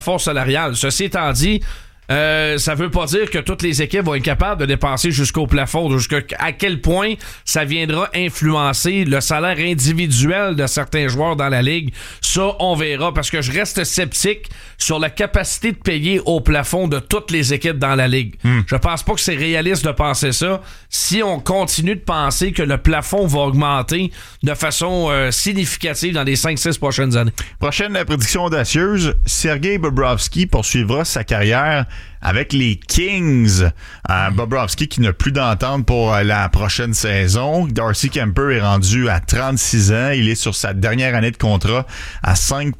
force salariale. Ceci étant dit, ça veut pas dire que toutes les équipes vont être capables de dépenser jusqu'au plafond, jusqu'à quel point ça viendra influencer le salaire individuel de certains joueurs dans la ligue. Ça, on verra, parce que je reste sceptique sur la capacité de payer au plafond de toutes les équipes dans la ligue. Je pense pas que c'est réaliste de penser ça si on continue de penser que le plafond va augmenter de façon significative dans les 5-6 prochaines années. Prochaine prédiction audacieuse, Sergei Bobrovsky poursuivra sa carrière avec les Kings. Bobrovsky qui n'a plus d'entente pour la prochaine saison. Darcy Kuemper est rendu à 36 ans. Il est sur sa dernière année de contrat à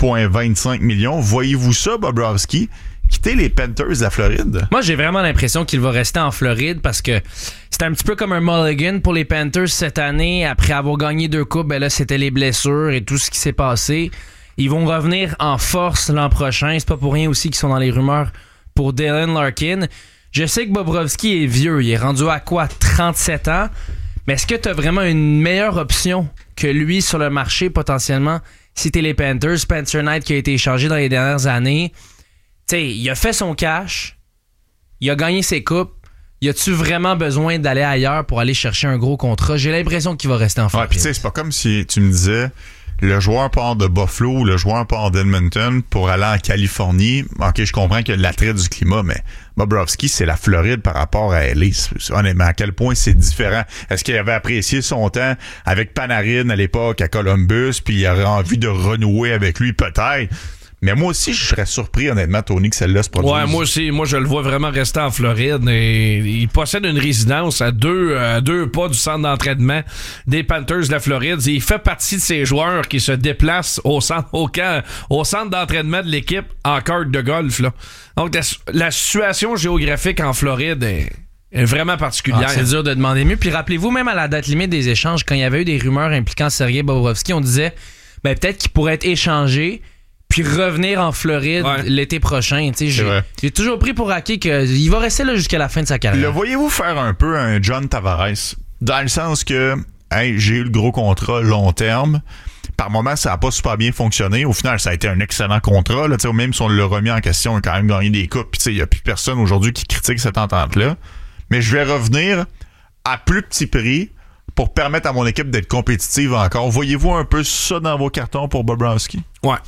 5,25 millions. Voyez-vous ça, Bobrovsky, quitter les Panthers de la Floride? Moi, j'ai vraiment l'impression qu'il va rester en Floride parce que c'était un petit peu comme un mulligan pour les Panthers cette année. Après avoir gagné 2 coupes, ben là, c'était les blessures et tout ce qui s'est passé. Ils vont revenir en force l'an prochain. C'est pas pour rien aussi qu'ils sont dans les rumeurs pour Dylan Larkin. Je sais que Bobrovsky est vieux. Il est rendu à quoi? 37 ans. Mais est-ce que tu as vraiment une meilleure option que lui sur le marché potentiellement si t'es les Panthers? Spencer Knight qui a été échangé dans les dernières années. T'sais, il a fait son cash. Il a gagné ses coupes. Y a-tu vraiment besoin d'aller ailleurs pour aller chercher un gros contrat? J'ai l'impression qu'il va rester en Floride. Ouais, puis tu sais, c'est pas comme si tu me disais le joueur part de Buffalo ou le joueur part d'Edmonton pour aller en Californie. OK, je comprends qu'il y a l'attrait du climat, mais Bobrovsky, c'est la Floride par rapport à LA. Honnêtement, à quel point c'est différent. Est-ce qu'il avait apprécié son temps avec Panarin à l'époque à Columbus, puis il aurait envie de renouer avec lui peut-être? Mais moi aussi, je serais surpris, honnêtement, Tony, que celle-là se produise. Ouais, moi aussi. Moi, je le vois vraiment rester en Floride. Et il possède une résidence à deux pas du centre d'entraînement des Panthers de la Floride. Et il fait partie de ces joueurs qui se déplacent au centre d'entraînement de l'équipe en carte de golf, là. Donc, la situation géographique en Floride est vraiment particulière. C'est dur de demander mieux. Puis rappelez-vous, même à la date limite des échanges, quand il y avait eu des rumeurs impliquant Sergei Bobrovsky, on disait peut-être qu'il pourrait être échangé puis revenir en Floride l'été prochain. J'ai toujours pris pour acquis qu'il va rester là jusqu'à la fin de sa carrière. Le voyez-vous faire un peu un John Tavares? Dans le sens que j'ai eu le gros contrat long terme. Par moment, ça n'a pas super bien fonctionné. Au final, ça a été un excellent contrat. Là, même si on l'a remis en question, on a quand même gagné des coupes. Il n'y a plus personne aujourd'hui qui critique cette entente-là. Mais je vais revenir à plus petit prix pour permettre à mon équipe d'être compétitive encore. Voyez-vous un peu ça dans vos cartons pour Bobrovsky?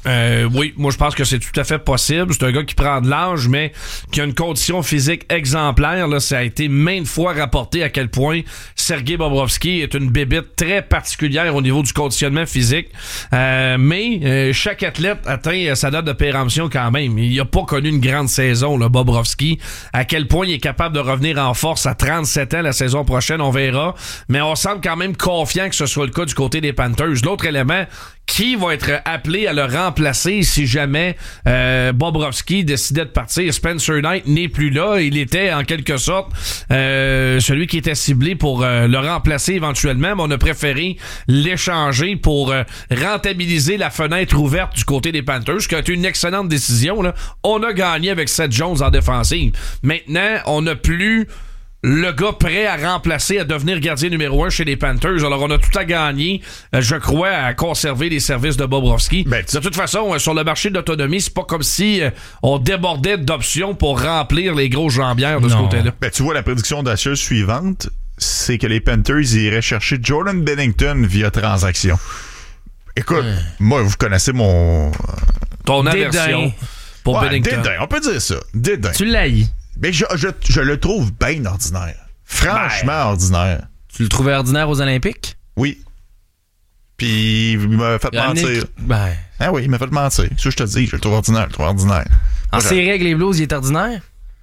Oui, moi je pense que c'est tout à fait possible. C'est un gars qui prend de l'âge, mais qui a une condition physique exemplaire. Là, ça a été maintes fois rapporté à quel point Sergei Bobrovsky est une bébête très particulière au niveau du conditionnement physique. Mais chaque athlète atteint sa date de péremption quand même. Il n'a pas connu une grande saison, là, Bobrovsky. À quel point il est capable de revenir en force à 37 ans la saison prochaine, on verra. Mais on semble quand même confiant que ce soit le cas du côté des Panthers. L'autre élément, qui va être appelé à le remplacer si jamais Bobrovsky décidait de partir? Spencer Knight n'est plus là. Il était en quelque sorte celui qui était ciblé pour le remplacer éventuellement, mais on a préféré l'échanger pour rentabiliser la fenêtre ouverte du côté des Panthers, ce qui a été une excellente décision, là. On a gagné avec Seth Jones en défensive. Maintenant, on n'a plus le gars prêt à remplacer, à devenir gardien numéro 1 chez les Panthers. Alors, on a tout à gagner, je crois, à conserver les services de Bobrovsky. De toute façon, sur le marché de l'autonomie, c'est pas comme si on débordait d'options pour remplir les grosses jambières de ce côté-là. Tu vois, la prédiction audacieuse suivante, c'est que les Panthers iraient chercher Jordan Binnington via transaction. Écoute, moi, vous connaissez ton aversion pour Binnington. Dédain, on peut dire ça. Dédain. Tu l'haïs. Mais je le trouve bien ordinaire. Franchement ordinaire. Tu le trouvais ordinaire aux Olympiques? Oui. Puis il m'a fait mentir. Ah oui, il m'a fait mentir. Ça, je te dis, je le trouve ordinaire. En série avec les Blues, il est ordinaire?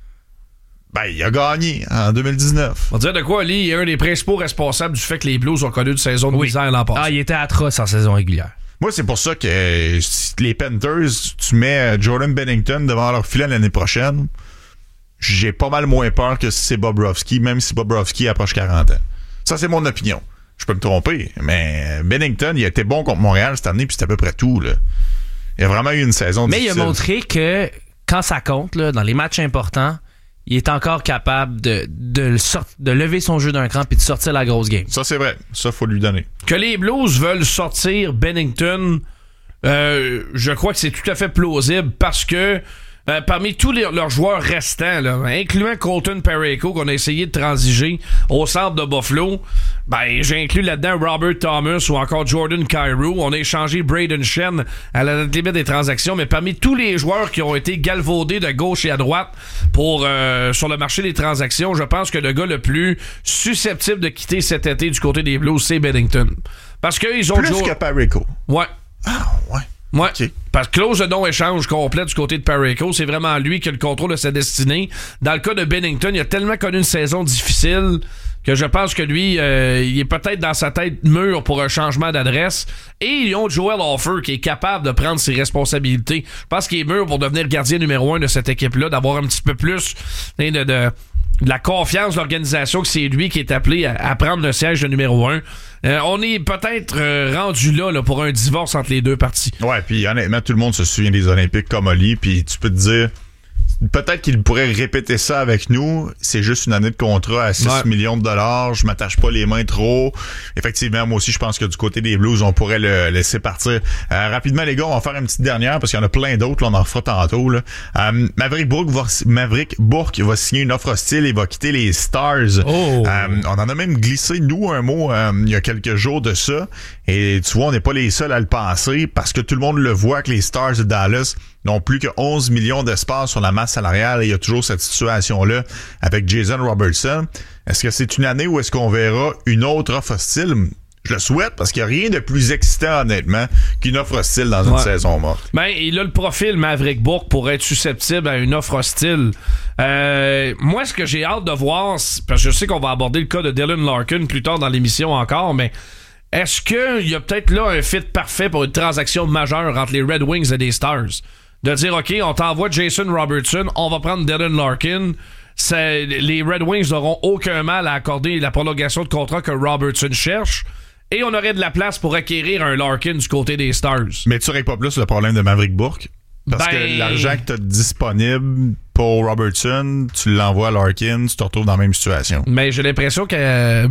Il a gagné en 2019. On va dire de quoi, Ali, il est un des principaux responsables du fait que les Blues ont connu une saison de misère l'an passé. Il était atroce en saison régulière. Moi, c'est pour ça que si les Panthers, tu mets Jordan Binnington devant leur filet l'année prochaine, j'ai pas mal moins peur que si c'est Bobrovsky, même si Bobrovsky approche 40 ans. Ça, c'est mon opinion. Je peux me tromper, mais Binnington, il a été bon contre Montréal cette année, puis c'est à peu près tout, là. Il a vraiment eu une saison difficile. Mais il a montré que quand ça compte, là, dans les matchs importants, il est encore capable de lever son jeu d'un cran puis de sortir la grosse game. Ça, c'est vrai. Ça, faut lui donner. Que les Blues veulent sortir Binnington, je crois que c'est tout à fait plausible parce que parmi tous leurs joueurs restants, là, incluant Colton Parayko, qu'on a essayé de transiger au centre de Buffalo, j'ai inclus là-dedans Robert Thomas ou encore Jordan Kyrou. On a échangé Braden Shen à la limite des transactions, mais parmi tous les joueurs qui ont été galvaudés de gauche et à droite pour sur le marché des transactions, je pense que le gars le plus susceptible de quitter cet été du côté des Blues, c'est Binnington. Parce qu'ils ont plus que Parayko. Ouais. Ah, ouais. Ouais, okay. Parce que clause de non-échange complète du côté de Parayko, c'est vraiment lui qui a le contrôle de sa destinée. Dans le cas de Binnington, il a tellement connu une saison difficile que je pense que lui, il est peut-être dans sa tête mûr pour un changement d'adresse. Et ils ont Joel Hofer qui est capable de prendre ses responsabilités. Je pense qu'il est mûr pour devenir gardien numéro 1 de cette équipe-là, d'avoir un petit peu plus de la confiance de l'organisation que c'est lui qui est appelé à prendre le siège de numéro 1. On est peut-être rendu là pour un divorce entre les deux parties. Ouais, puis honnêtement, tout le monde se souvient des Olympiques comme Oli, puis tu peux te dire, peut-être qu'il pourrait répéter ça avec nous. C'est juste une année de contrat à 6 millions de dollars. Je m'attache pas les mains trop. Effectivement, moi aussi, je pense que du côté des Blues, on pourrait le laisser partir. Rapidement, les gars, on va faire une petite dernière parce qu'il y en a plein d'autres. Là, on en fera tantôt. Là. Maverick Bourque va signer une offre hostile et va quitter les Stars. Oh. On en a même glissé, nous, un mot il y a quelques jours de ça. Et tu vois, on n'est pas les seuls à le penser parce que tout le monde le voit que les Stars de Dallas n'ont plus que 11 millions d'espace sur la masse salariale et il y a toujours cette situation-là avec Jason Robertson. Est-ce que c'est une année où est-ce qu'on verra une autre offre hostile? Je le souhaite parce qu'il n'y a rien de plus excitant, honnêtement, qu'une offre hostile dans une saison morte. Il a le profil Maverick Bourque pour être susceptible à une offre hostile. Moi, ce que j'ai hâte de voir, parce que je sais qu'on va aborder le cas de Dylan Larkin plus tard dans l'émission encore, mais est-ce qu'il y a peut-être là un fit parfait pour une transaction majeure entre les Red Wings et les Stars? De dire, OK, on t'envoie Jason Robertson, on va prendre Dylan Larkin. Les Red Wings n'auront aucun mal à accorder la prolongation de contrat que Robertson cherche. Et on aurait de la place pour acquérir un Larkin du côté des Stars. Mais tu règles pas plus le problème de Maverick Bourque? Parce que l'argent que tu as disponible pour Robertson, tu l'envoies à Larkin, tu te retrouves dans la même situation. Mais j'ai l'impression qu'à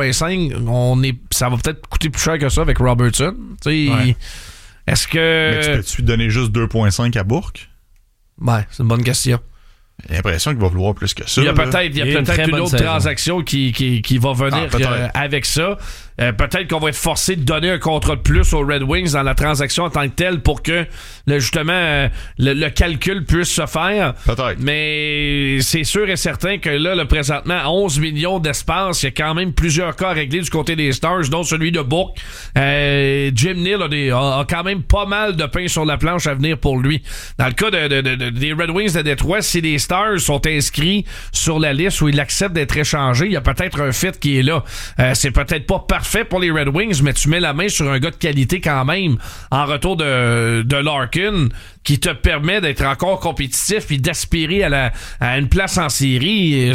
8.5, ça va peut-être coûter plus cher que ça avec Robertson. Ouais. Est-ce que... Mais tu peux-tu donner juste 2.5 à Bourque? Ouais, c'est une bonne question. J'ai l'impression qu'il va vouloir plus que ça. Il y a peut-être une autre transaction qui va venir avec ça. Peut-être qu'on va être forcé de donner un contrat de plus aux Red Wings dans la transaction en tant que telle pour que le calcul puisse se faire. Peut-être. Mais c'est sûr et certain que là, présentement, à 11 millions d'espace, il y a quand même plusieurs cas réglés du côté des Stars, dont celui de Bourque. Jim Neal a quand même pas mal de pain sur la planche à venir pour lui. Dans le cas des Red Wings de Détroit, si les Stars sont inscrits sur la liste où ils acceptent d'être échangés, il y a peut-être un fit qui est là. C'est peut-être pas parfait pour les Red Wings, mais tu mets la main sur un gars de qualité quand même en retour de Larkin qui te permet d'être encore compétitif et d'aspirer à une place en série,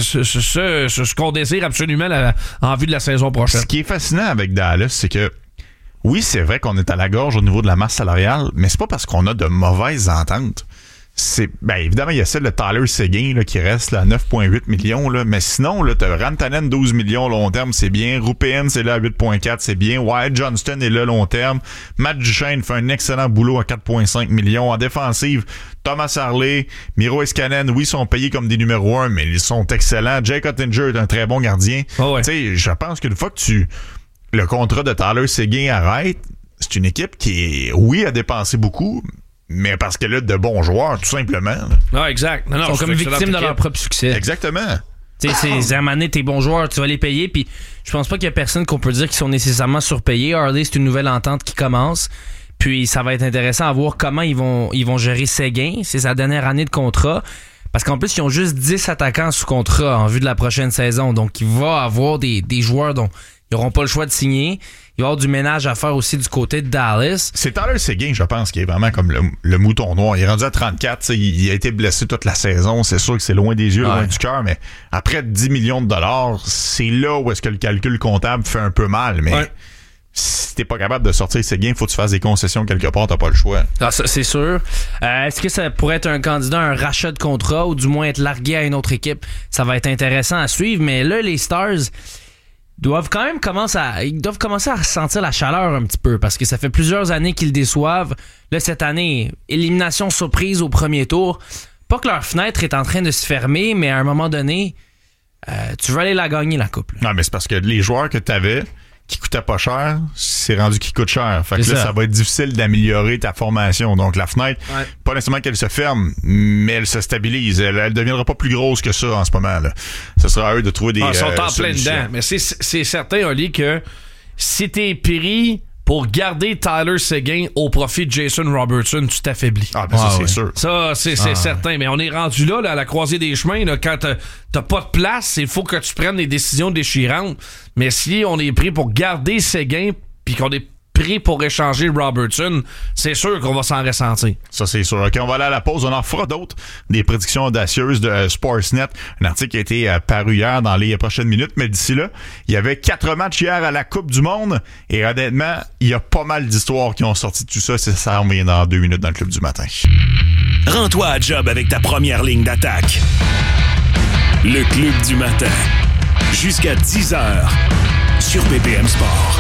ce qu'on désire absolument en vue de la saison prochaine. Ce qui est fascinant avec Dallas, c'est que oui, c'est vrai qu'on est à la gorge au niveau de la masse salariale, mais c'est pas parce qu'on a de mauvaises ententes. Évidemment, il y a celle de Tyler Seguin là, qui reste là, à 9,8 millions, là, mais sinon, là, t'as Rantanen 12 millions long terme, c'est bien. Rupien, c'est là à 8,4, c'est bien. Wyatt Johnston est là long terme. Matt Duchesne fait un excellent boulot à 4,5 millions. En défensive, Thomas Harley, Miro Heiskanen, oui, sont payés comme des numéros 1, mais ils sont excellents. Jake Oettinger est un très bon gardien. Oh ouais. Tu sais, je pense qu'une fois que le contrat de Tyler Seguin arrête, c'est une équipe qui, oui, a dépensé beaucoup, mais parce qu'elle a de bons joueurs, tout simplement. Ah, exact. Ils sont comme victimes de leur propre succès. Exactement. Tu sais, à un moment donné, tes bons joueurs, tu vas les payer, puis je pense pas qu'il y a personne qu'on peut dire qu'ils sont nécessairement surpayés. Harley, c'est une nouvelle entente qui commence, puis ça va être intéressant à voir comment ils vont gérer Seguin. C'est sa dernière année de contrat, parce qu'en plus, ils ont juste 10 attaquants sous contrat en vue de la prochaine saison, donc il va avoir des joueurs dont ils n'auront pas le choix de signer. Il va y avoir du ménage à faire aussi du côté de Dallas. C'est Tyler Seguin, je pense, qui est vraiment comme le mouton noir. Il est rendu à 34. Il a été blessé toute la saison. C'est sûr que c'est loin des yeux, loin du cœur, mais après 10 millions de dollars, c'est là où est-ce que le calcul comptable fait un peu mal. Mais si t'es pas capable de sortir Seguin, il faut que tu fasses des concessions quelque part. T'as pas le choix. Ah, ça, c'est sûr. Est-ce que ça pourrait être un candidat à un rachat de contrat ou du moins être largué à une autre équipe? Ça va être intéressant à suivre. Mais là, les Stars doivent quand même commencer à ressentir la chaleur un petit peu parce que ça fait plusieurs années qu'ils déçoivent. Là, cette année, élimination surprise au premier tour. pas que leur fenêtre est en train de se fermer, mais à un moment donné, tu veux aller la gagner, la coupe. Là. Non, mais c'est parce que les joueurs que t'avais qui coûtaient pas cher, c'est rendu qui coûte cher. Fait que là, ça va être difficile d'améliorer ta formation. Donc, la fenêtre, pas nécessairement qu'elle se ferme, mais elle se stabilise. Elle deviendra pas plus grosse que ça en ce moment. Là. Ce sera à eux de trouver des ils sont en solutions. plein dedans. Mais c'est certain, Oli, que si t'es pris pour garder Tyler Seguin au profit de Jason Robertson, tu t'affaiblis. Ah, ben ça, c'est sûr. Ça, c'est certain. Mais on est rendu là, à la croisée des chemins. Là, quand t'as pas de place, il faut que tu prennes des décisions déchirantes. Mais si on est pris pour garder Seguin, puis qu'on est pris pour échanger Robertson, c'est sûr qu'on va s'en ressentir. Ça, c'est sûr. OK, on va aller à la pause. On en fera d'autres. Des prédictions audacieuses de Sportsnet. Un article qui a été paru hier dans les prochaines minutes. Mais d'ici là, il y avait 4 matchs hier à la Coupe du Monde. Et honnêtement, il y a pas mal d'histoires qui ont sorti de tout ça. C'est ça, on vient dans 2 minutes dans le Club du matin. Rends-toi à job avec ta première ligne d'attaque. Le Club du matin. Jusqu'à 10h sur BPM Sport.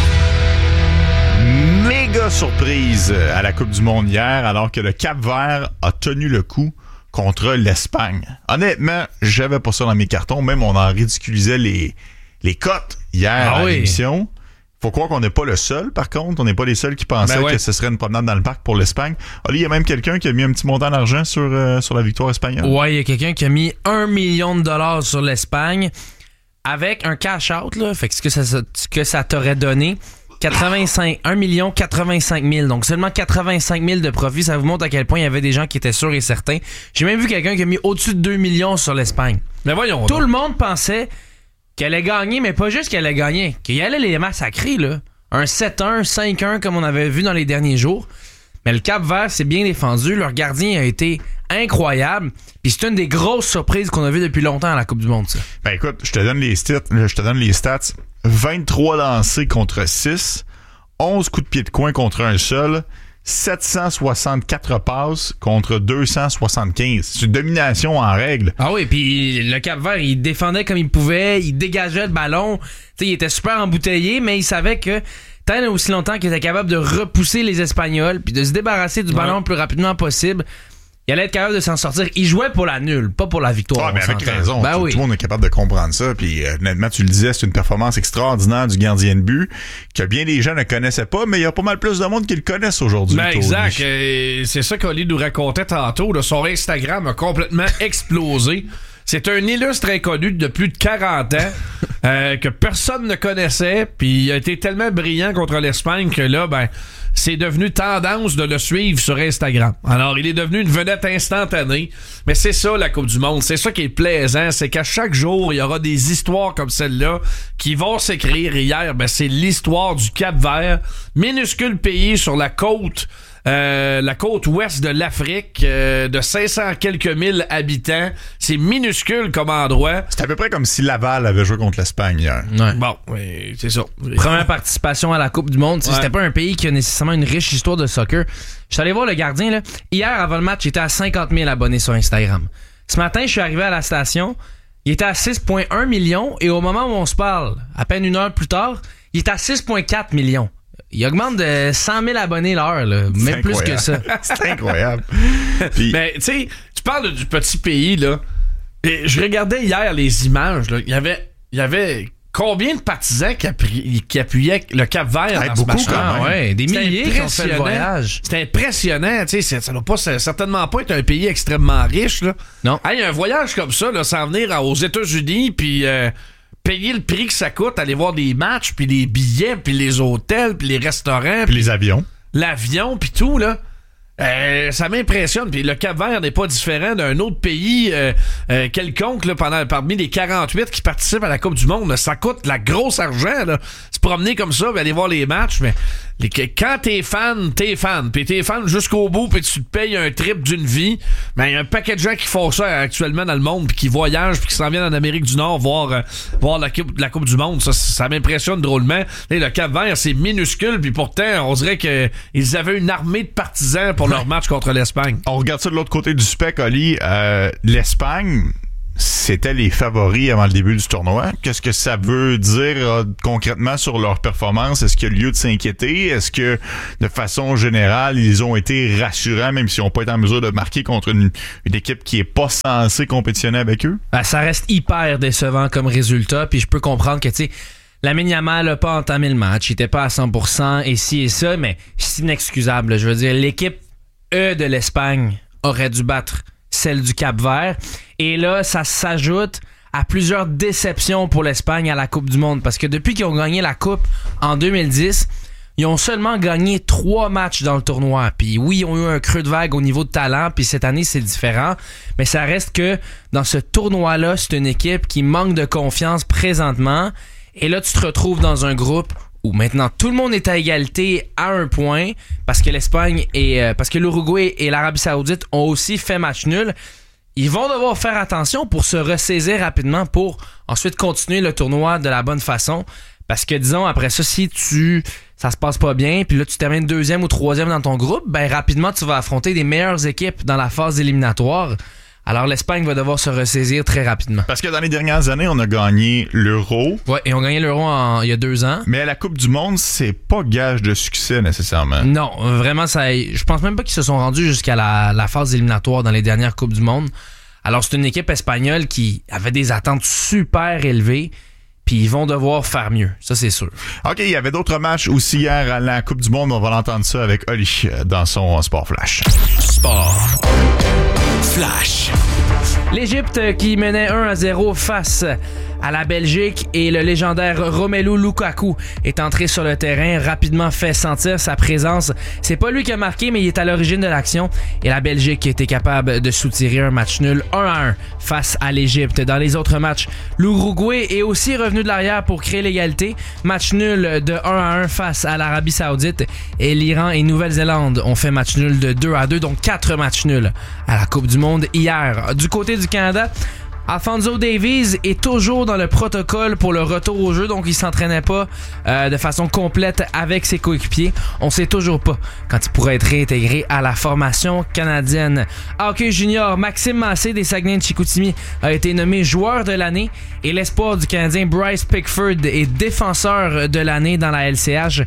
Méga surprise à la Coupe du Monde hier, alors que le Cap-Vert a tenu le coup contre l'Espagne. Honnêtement, j'avais pas ça dans mes cartons. Même, on en ridiculisait les cotes hier à l'émission. Faut croire qu'on n'est pas le seul, par contre. On n'est pas les seuls qui pensaient que ce serait une promenade dans le parc pour l'Espagne. Il y a même quelqu'un qui a mis un petit montant d'argent sur la victoire espagnole. Ouais, il y a quelqu'un qui a mis 1 million de dollars sur l'Espagne avec un cash-out, là. Fait que ce que ça t'aurait donné... 1 million 85 000. Donc seulement 85 000 de profit. Ça vous montre à quel point il y avait des gens qui étaient sûrs et certains. J'ai même vu quelqu'un qui a mis au-dessus de 2 millions sur l'Espagne. Mais voyons. Tout le monde pensait qu'elle allait gagner, mais pas juste qu'elle allait gagner, qu'il allait les massacrer, là. Un 7-1, 5-1 comme on avait vu dans les derniers jours. Mais le Cap-Vert s'est bien défendu. Leur gardien a été incroyable. Puis c'est une des grosses surprises qu'on a vues depuis longtemps à la Coupe du Monde, ça. Ben écoute, je te donne les stats. 23 lancés contre 6, 11 coups de pied de coin contre un seul, 764 passes contre 275. C'est une domination en règle. Ah oui, puis le Cap-Vert, il défendait comme il pouvait, il dégageait le ballon. T'sais, il était super embouteillé, mais il savait que tant et aussi longtemps qu'il était capable de repousser les Espagnols puis de se débarrasser du ballon le plus rapidement possible, il allait être capable de s'en sortir. Il jouait pour la nulle, pas pour la victoire. Ah, mais avec raison. Ben tout le monde est capable de comprendre ça. Puis honnêtement, tu le disais, c'est une performance extraordinaire du gardien de but que bien des gens ne connaissaient pas, mais il y a pas mal plus de monde qui le connaissent aujourd'hui. Ben exact. C'est ça qu'Oli nous racontait tantôt. Là, son Instagram a complètement explosé. C'est un illustre inconnu de plus de 40 ans que personne ne connaissait. Puis il a été tellement brillant contre l'Espagne que là, c'est devenu tendance de le suivre sur Instagram. Alors, il est devenu une vedette instantanée. Mais c'est ça, la Coupe du Monde. C'est ça qui est plaisant. C'est qu'à chaque jour, il y aura des histoires comme celle-là qui vont s'écrire. Hier, c'est l'histoire du Cap-Vert. Minuscule pays sur la côte ouest de l'Afrique, de 500 quelques mille habitants. C'est minuscule comme endroit. C'est à peu près comme si Laval avait joué contre l'Espagne hier. Ouais. Bon, oui, c'est ça. Première participation à la Coupe du Monde. C'était pas un pays qui a nécessairement une riche histoire de soccer. Je suis allé voir le gardien, là. Hier, avant le match, il était à 50 000 abonnés sur Instagram. Ce matin, je suis arrivé à la station. Il était à 6,1 millions. Et au moment où on se parle, à peine une heure plus tard, il est à 6,4 millions. Il augmente de 100 000 abonnés l'heure, là. Même plus que ça. C'est incroyable. Puis... Mais tu sais, tu parles du petit pays, là. Et je regardais hier les images, là. Il y avait combien de partisans qui appuyaient le Cap-Vert dans beaucoup, ce match-là? Ouais, des milliers qui ont fait le voyage. C'était impressionnant, tu sais, ça ne doit certainement pas être un pays extrêmement riche, là. Non. Hey, un voyage comme ça, là, sans venir aux États-Unis, puis payer le prix que ça coûte, aller voir des matchs, puis les billets, puis les hôtels, puis les restaurants, puis les avions. L'avion, puis tout, là. Ça m'impressionne. Puis le Cap-Vert n'est pas différent d'un autre pays quelconque là, parmi les 48 qui participent à la Coupe du Monde. Là, ça coûte de la grosse argent. Là. Se promener comme ça, aller voir les matchs. Mais quand t'es fan. Puis t'es fan jusqu'au bout, puis tu te payes un trip d'une vie. Il y a un paquet de gens qui font ça actuellement dans le monde, puis qui voyagent, puis qui s'en viennent en Amérique du Nord voir la Coupe du Monde. Ça m'impressionne drôlement. Là, le Cap-Vert, c'est minuscule, puis pourtant, on dirait qu'ils avaient une armée de partisans pour leur match contre l'Espagne. On regarde ça de l'autre côté du spec, Oli. L'Espagne, c'était les favoris avant le début du tournoi. Qu'est-ce que ça veut dire concrètement sur leur performance? Est-ce qu'il y a lieu de s'inquiéter? Est-ce que, de façon générale, ils ont été rassurants, même s'ils n'ont pas été en mesure de marquer contre une équipe qui est pas censée compétitionner avec eux? Ça reste hyper décevant comme résultat, puis je peux comprendre que, tu sais, Lamine Yamal n'a pas entamé le match, il était pas à 100%, et ci et ça, mais c'est inexcusable. Je veux dire, l'équipe de l'Espagne aurait dû battre celle du Cap-Vert. Et là, ça s'ajoute à plusieurs déceptions pour l'Espagne à la Coupe du Monde. Parce que depuis qu'ils ont gagné la Coupe en 2010, ils ont seulement gagné 3 matchs dans le tournoi. Puis oui, ils ont eu un creux de vague au niveau de talent. Puis cette année, c'est différent. Mais ça reste que dans ce tournoi-là, c'est une équipe qui manque de confiance présentement. Et là, tu te retrouves dans un groupe où maintenant tout le monde est à égalité à 1 point parce que l'Espagne parce que l'Uruguay et l'Arabie Saoudite ont aussi fait match nul. Ils vont devoir faire attention pour se ressaisir rapidement pour ensuite continuer le tournoi de la bonne façon. Parce que disons, après ça, si ça se passe pas bien, puis là tu termines 2e ou 3e dans ton groupe, ben rapidement tu vas affronter des meilleures équipes dans la phase éliminatoire. Alors l'Espagne va devoir se ressaisir très rapidement. Parce que dans les dernières années, on a gagné l'Euro. Ouais, et on a gagné l'Euro il y a 2 ans. Mais à la Coupe du Monde, c'est pas gage de succès nécessairement. Non, vraiment, je pense même pas qu'ils se sont rendus jusqu'à la phase éliminatoire dans les dernières Coupes du Monde. Alors c'est une équipe espagnole qui avait des attentes super élevées. Puis ils vont devoir faire mieux, ça c'est sûr. OK, il y avait d'autres matchs aussi hier à la Coupe du Monde. On va l'entendre ça avec Oli dans son Sport Flash. Sport Flash. L'Égypte qui menait 1-0 face à la Belgique et le légendaire Romelu Lukaku est entré sur le terrain, rapidement fait sentir sa présence. C'est pas lui qui a marqué, mais il est à l'origine de l'action et la Belgique était capable de soutirer un match nul 1-1 face à l'Égypte. Dans les autres matchs, l'Uruguay est aussi revenu de l'arrière pour créer l'égalité. Match nul de 1-1 face à l'Arabie Saoudite et l'Iran et Nouvelle-Zélande ont fait match nul de 2-2, donc 4 matchs nuls à la Coupe du Monde hier. Du côté du Canada, Alphonso Davies est toujours dans le protocole pour le retour au jeu, donc il s'entraînait pas de façon complète avec ses coéquipiers. On sait toujours pas quand il pourrait être réintégré à la formation canadienne. Hockey junior, Maxime Massé des Saguenay-de-Chicoutimi a été nommé joueur de l'année et l'espoir du Canadien Bryce Pickford est défenseur de l'année dans la LCH.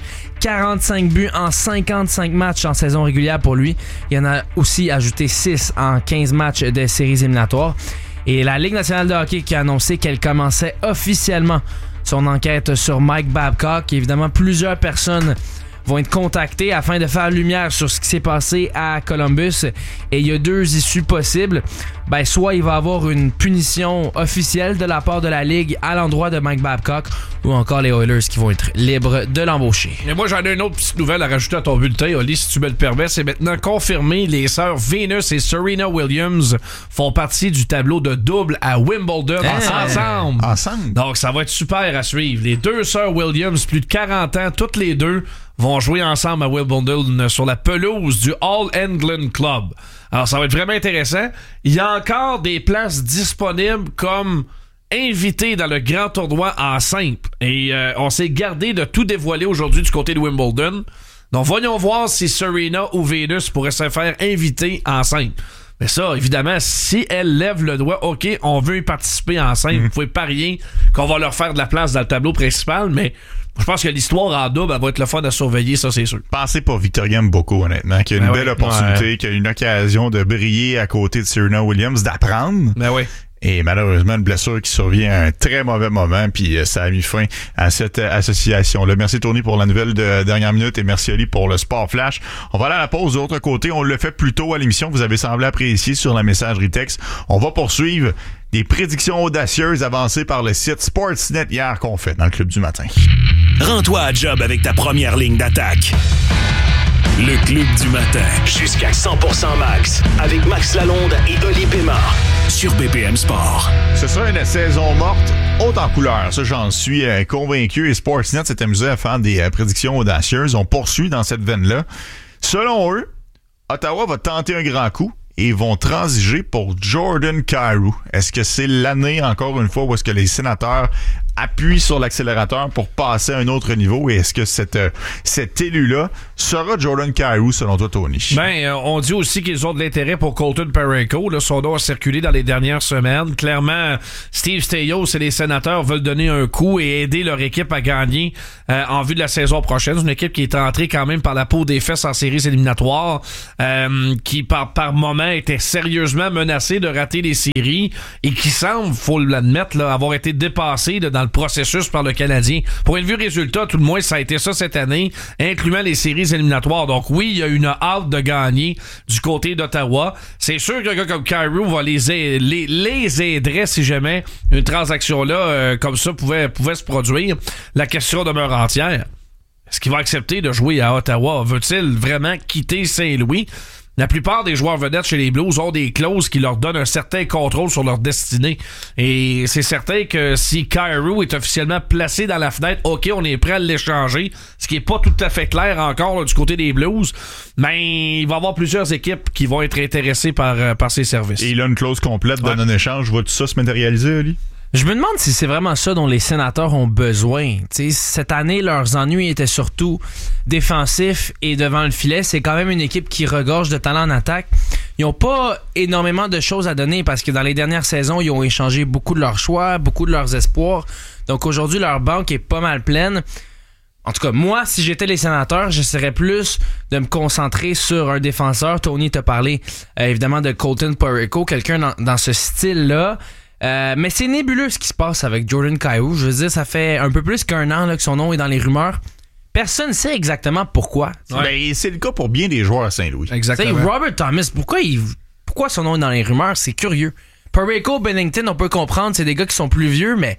45 buts en 55 matchs en saison régulière pour lui. Il y en a aussi ajouté 6 en 15 matchs de séries éliminatoires. Et la Ligue nationale de hockey qui a annoncé qu'elle commençait officiellement son enquête sur Mike Babcock. Évidemment, plusieurs personnes vont être contactées afin de faire lumière sur ce qui s'est passé à Columbus. Et il y a 2 issues possibles. Ben, soit il va avoir une punition officielle de la part de la Ligue à l'endroit de Mike Babcock, ou encore les Oilers qui vont être libres de l'embaucher. Et moi, j'en ai une autre petite nouvelle à rajouter à ton bulletin, Oli, si tu me le permets. C'est maintenant confirmé, les sœurs Venus et Serena Williams font partie du tableau de double à Wimbledon ensemble. Donc, ça va être super à suivre. Les 2 sœurs Williams, plus de 40 ans, toutes les 2 vont jouer ensemble à Wimbledon sur la pelouse du All England Club. Alors, ça va être vraiment intéressant. Il y a encore des places disponibles comme invités dans le grand tournoi en simple. Et on s'est gardé de tout dévoiler aujourd'hui du côté de Wimbledon. Donc, voyons voir si Serena ou Venus pourraient se faire inviter en simple. Mais ça, évidemment, si elle lève le doigt, OK, on veut y participer en simple. Vous pouvez parier qu'on va leur faire de la place dans le tableau principal, mais je pense que l'histoire en double, elle va être le fun à surveiller, ça c'est sûr. Pensez pour Victoria Mboko, honnêtement, qui a une belle opportunité, qui a une occasion de briller à côté de Serena Williams, d'apprendre. Ben oui. Et malheureusement, une blessure qui survient à un très mauvais moment, puis ça a mis fin à cette association-là. Merci Tony pour la nouvelle de dernière minute et merci Ali pour le Sport Flash. On va aller à la pause de l'autre côté. On le fait plus tôt à l'émission. Vous avez semblé apprécier sur la messagerie texte. On va poursuivre des prédictions audacieuses avancées par le site Sportsnet hier qu'on fait dans le Club du matin. Rends-toi à job avec ta première ligne d'attaque. Le Club du matin. Jusqu'à 100% max. Avec Max Lalonde et Oli Pémard. Sur BPM Sport. Ce sera une saison morte haute en couleur. Ça, j'en suis convaincu. Et Sportsnet s'est amusé à faire des prédictions audacieuses. On poursuit dans cette veine-là. Selon eux, Ottawa va tenter un grand coup et vont transiger pour Jordan Kyrou. Est-ce que c'est l'année, encore une fois, où est-ce que les Sénateurs appuie sur l'accélérateur pour passer à un autre niveau? Et est-ce que cet élu-là sera Jordan Kyrou, selon toi, Tony? On dit aussi qu'ils ont de l'intérêt pour Colton Parayko. Là, son nom a circulé dans les dernières semaines. Clairement, Steve Staios et les Sénateurs veulent donner un coup et aider leur équipe à gagner en vue de la saison prochaine. C'est une équipe qui est entrée quand même par la peau des fesses en séries éliminatoires, qui par moment était sérieusement menacée de rater les séries et qui semble, faut l'admettre, là, avoir été dépassée là, dans le processus par le Canadien. Pour une vue résultat, tout le moins, ça a été ça cette année, incluant les séries éliminatoires. Donc oui, il y a une hâte de gagner du côté d'Ottawa. C'est sûr qu'un gars comme Kyrou va les aiderait si jamais une transaction-là comme ça pouvait se produire. La question demeure entière. Est-ce qu'il va accepter de jouer à Ottawa? Veut-il vraiment quitter Saint-Louis? La plupart des joueurs vedettes chez les Blues ont des clauses qui leur donnent un certain contrôle sur leur destinée. Et c'est certain que si Kyrou est officiellement placé dans la fenêtre, OK, on est prêt à l'échanger, ce qui est pas tout à fait clair encore là, du côté des Blues, mais il va y avoir plusieurs équipes qui vont être intéressées par ses services. Et il a une clause complète de non-échange. Va tout ça se matérialiser, Ali? Je me demande si c'est vraiment ça dont les Sénateurs ont besoin. T'sais, cette année, leurs ennuis étaient surtout défensifs et devant le filet. C'est quand même une équipe qui regorge de talent en attaque. Ils n'ont pas énormément de choses à donner parce que dans les dernières saisons, ils ont échangé beaucoup de leurs choix, beaucoup de leurs espoirs. Donc aujourd'hui, leur banque est pas mal pleine. En tout cas, moi, si j'étais les Sénateurs, j'essaierais plus de me concentrer sur un défenseur. Tony t'a parlé évidemment de Colton Parayko, quelqu'un dans ce style-là. Mais c'est nébuleux ce qui se passe avec Jordan Kyrou. Je veux dire, ça fait un peu plus qu'un an là, que son nom est dans les rumeurs. Personne ne sait exactement pourquoi. Ouais. Ben, c'est le cas pour bien des joueurs à Saint-Louis. Exactement. T'sais, Robert Thomas, pourquoi son nom est dans les rumeurs? C'est curieux. Parayko, Bennington, on peut comprendre, c'est des gars qui sont plus vieux, mais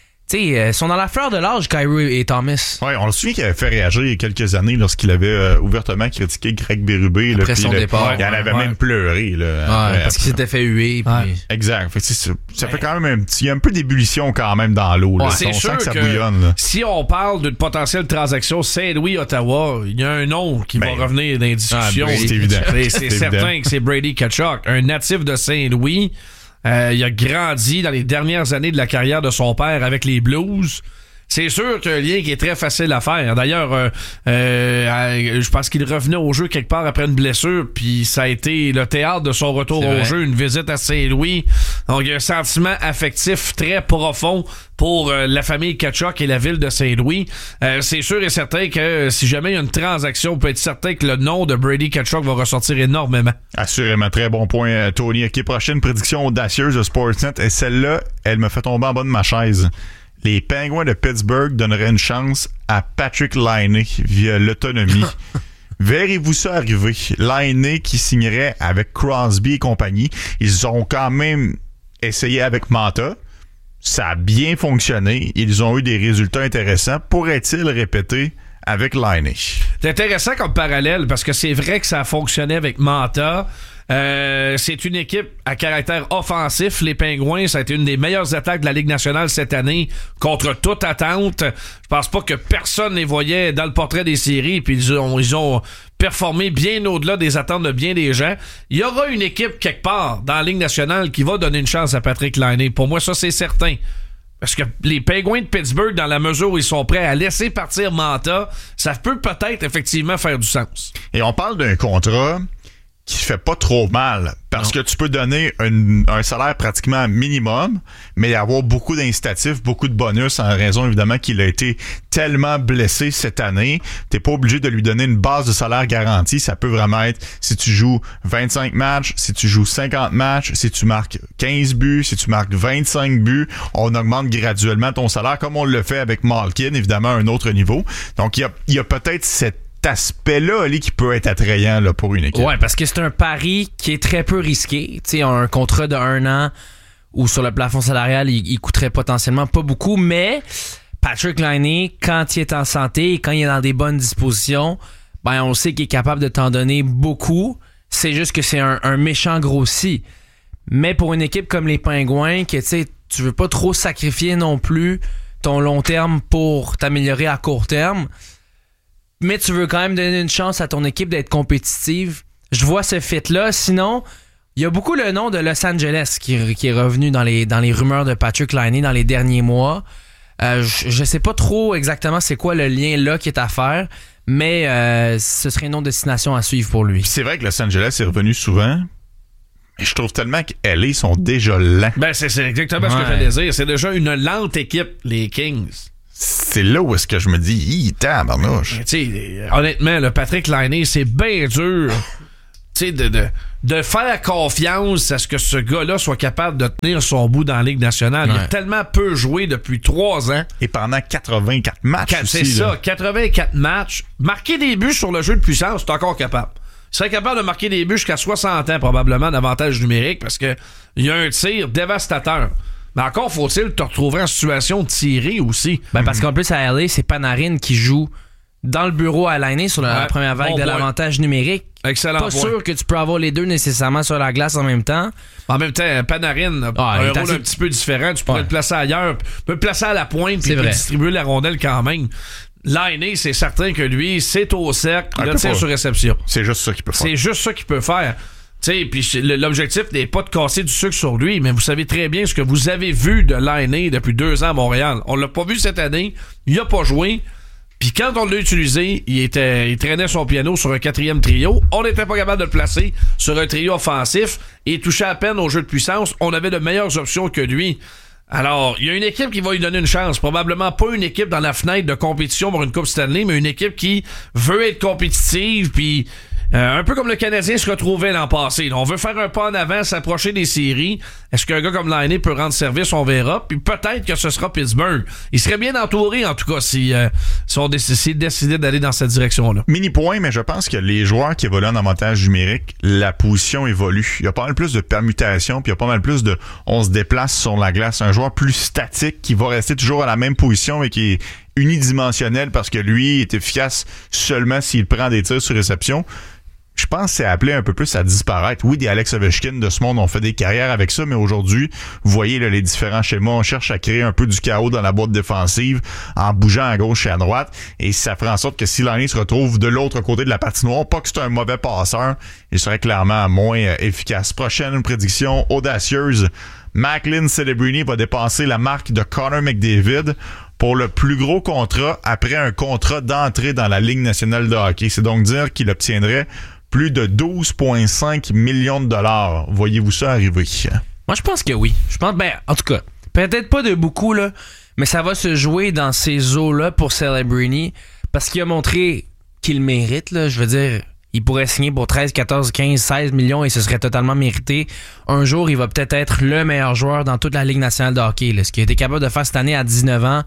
ils sont dans la fleur de l'âge, Kyrou et Thomas. Ouais, on le souvient qu'il avait fait réagir il y a quelques années lorsqu'il avait ouvertement critiqué Greg Berube. Après son départ. Il en avait même pleuré. Là, parce qu'il s'était fait huer. Puis... Exact. Fait ça fait quand même il y a un peu d'ébullition quand même dans l'eau. Là. C'est on sûr sent que ça que bouillonne. Là. Si on parle d'une potentielle transaction Saint-Louis-Ottawa, il y a un nom qui va revenir dans les discussions. C'est évident. C'est certain que c'est Brady Tkachuk, un natif de Saint-Louis. Il a grandi dans les dernières années de la carrière de son père avec les Blues. C'est sûr qu'il y a un lien qui est très facile à faire. D'ailleurs, je pense qu'il revenait au jeu quelque part après une blessure, puis ça a été le théâtre de son retour au jeu, une visite à Saint-Louis. Donc, il y a un sentiment affectif très profond pour la famille Tkachuk et la ville de Saint-Louis. C'est sûr et certain que si jamais il y a une transaction, on peut être certain que le nom de Brady Tkachuk va ressortir énormément. Assurément, très bon point, Tony. OK, prochaine prédiction audacieuse de Sportsnet, et celle-là, elle me fait tomber en bas de ma chaise. Les Penguins de Pittsburgh donneraient une chance à Patrick Laine via l'autonomie. Verrez-vous ça arriver? Laine qui signerait avec Crosby et compagnie. Ils ont quand même essayé avec Manta. Ça a bien fonctionné. Ils ont eu des résultats intéressants. Pourrait-il répéter avec Laine? C'est intéressant comme parallèle parce que c'est vrai que ça a fonctionné avec Manta. C'est une équipe à caractère offensif. Les Pingouins, ça a été une des meilleures attaques de la Ligue nationale cette année contre toute attente. Je pense pas que personne les voyait dans le portrait des séries, puis ils ont performé bien au-delà des attentes de bien des gens. Il y aura une équipe quelque part dans la Ligue nationale qui va donner une chance à Patrick Laine. Pour moi, ça, c'est certain. Parce que les Penguins de Pittsburgh, dans la mesure où ils sont prêts à laisser partir Manta, ça peut peut-être effectivement faire du sens. Et on parle d'un contrat qui fait pas trop mal parce que tu peux donner un salaire pratiquement minimum, mais avoir beaucoup d'incitatifs, beaucoup de bonus en raison évidemment qu'il a été tellement blessé cette année. T'es pas obligé de lui donner une base de salaire garantie. Ça peut vraiment être si tu joues 25 matchs, si tu joues 50 matchs, si tu marques 15 buts, si tu marques 25 buts, on augmente graduellement ton salaire comme on le fait avec Malkin, évidemment à un autre niveau. Donc il y a peut-être cet aspect-là, Ali, qui peut être attrayant là, pour une équipe. Ouais, parce que c'est un pari qui est très peu risqué. Tu sais, un contrat de 1 an où sur le plafond salarial, il coûterait potentiellement pas beaucoup, mais Patrick Laine, quand il est en santé et quand il est dans des bonnes dispositions, ben on sait qu'il est capable de t'en donner beaucoup. C'est juste que c'est un méchant grossi. Mais pour une équipe comme les Pingouins, que tu sais, tu veux pas trop sacrifier non plus ton long terme pour t'améliorer à court terme, mais tu veux quand même donner une chance à ton équipe d'être compétitive. Je vois ce fit-là. Sinon, il y a beaucoup le nom de Los Angeles qui est revenu dans les rumeurs de Patrick Laine dans les derniers mois. Je sais pas trop exactement c'est quoi le lien là qui est à faire, mais ce serait une autre destination à suivre pour lui. Puis c'est vrai que Los Angeles est revenu souvent. Mais je trouve tellement que LA sont déjà lents. Ben, c'est exactement ce que j'allais dire. C'est déjà une lente équipe, les Kings. C'est là où est-ce que je me dis, tabarnouche. Honnêtement, le Patrick Laine, c'est bien dur de faire confiance à ce que ce gars-là soit capable de tenir son bout dans la Ligue nationale. Il a tellement peu joué depuis 3 ans. Et pendant 84 matchs c'est aussi, ça, là. 84 matchs. Marquer des buts sur le jeu de puissance, c'est encore capable. Il serait capable de marquer des buts jusqu'à 60 ans, probablement, d'avantage numérique, parce que il y a un tir dévastateur. Mais encore faut-il te retrouver en situation de tirer aussi. Ben parce qu'en plus, à LA, c'est Panarin qui joue dans le bureau à Laine sur la première vague de l'avantage numérique. Excellent Pas sûr que tu peux avoir les deux nécessairement sur la glace en même temps. En même temps, Panarin a un rôle un petit peu différent. Tu pourrais le placer ailleurs. Tu peux le placer à la pointe puis distribuer la rondelle quand même. Laine, c'est certain que lui, c'est au cercle, le tir sur réception. C'est juste ça qu'il peut faire. C'est juste ça qu'il peut faire. Puis l'objectif n'est pas de casser du sucre sur lui, mais vous savez très bien ce que vous avez vu de Laine depuis 2 ans à Montréal. On l'a pas vu cette année. Il a pas joué. Puis quand on l'a utilisé, il traînait son piano sur un 4e trio. On n'était pas capable de le placer sur un trio offensif et il touchait à peine au jeu de puissance. On avait de meilleures options que lui. Alors, il y a une équipe qui va lui donner une chance. Probablement pas une équipe dans la fenêtre de compétition pour une Coupe Stanley, mais une équipe qui veut être compétitive, puis un peu comme le Canadien se retrouvait l'an passé. On veut faire un pas en avant, s'approcher des séries. Est-ce qu'un gars comme Laine peut rendre service? On verra. Puis peut-être que ce sera Pittsburgh. Il serait bien entouré, en tout cas, s'ils décidaient d'aller dans cette direction-là. Mini point, mais je pense que les joueurs qui évoluent en avantage numérique, la position évolue. Il y a pas mal plus de permutations, puis il y a pas mal plus de on se déplace sur la glace. Un joueur plus statique qui va rester toujours à la même position et qui est unidimensionnel parce que lui est efficace seulement s'il prend des tirs sur réception. Je pense que c'est appelé un peu plus à disparaître. Oui, des Alex Ovechkin de ce monde ont fait des carrières avec ça, mais aujourd'hui, vous voyez là, les différents schémas. On cherche à créer un peu du chaos dans la boîte défensive en bougeant à gauche et à droite. Et ça ferait en sorte que si Laine se retrouve de l'autre côté de la patinoire, pas que c'est un mauvais passeur, il serait clairement moins efficace. Prochaine prédiction audacieuse. Macklin Celebrini va dépasser la marque de Connor McDavid pour le plus gros contrat après un contrat d'entrée dans la Ligue nationale de hockey. C'est donc dire qu'il obtiendrait plus de 12,5 millions de dollars. Voyez-vous ça arriver? Moi, je pense que oui. Je pense, en tout cas, peut-être pas de beaucoup, là, mais ça va se jouer dans ces eaux-là pour Celebrini parce qu'il a montré qu'il mérite, là. Je veux dire, il pourrait signer pour 13, 14, 15, 16 millions et ce serait totalement mérité. Un jour, il va peut-être être le meilleur joueur dans toute la Ligue nationale de hockey, là. Ce qu'il a été capable de faire cette année à 19 ans,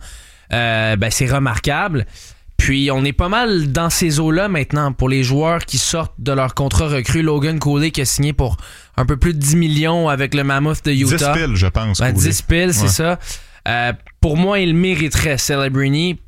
c'est remarquable. Puis, on est pas mal dans ces eaux-là maintenant pour les joueurs qui sortent de leur contrat recru. Logan Cooley qui a signé pour un peu plus de 10 millions avec le Mammoth de Utah. 10 piles, je pense. 10 piles, c'est ça. Pour moi, il mériterait Celebrini.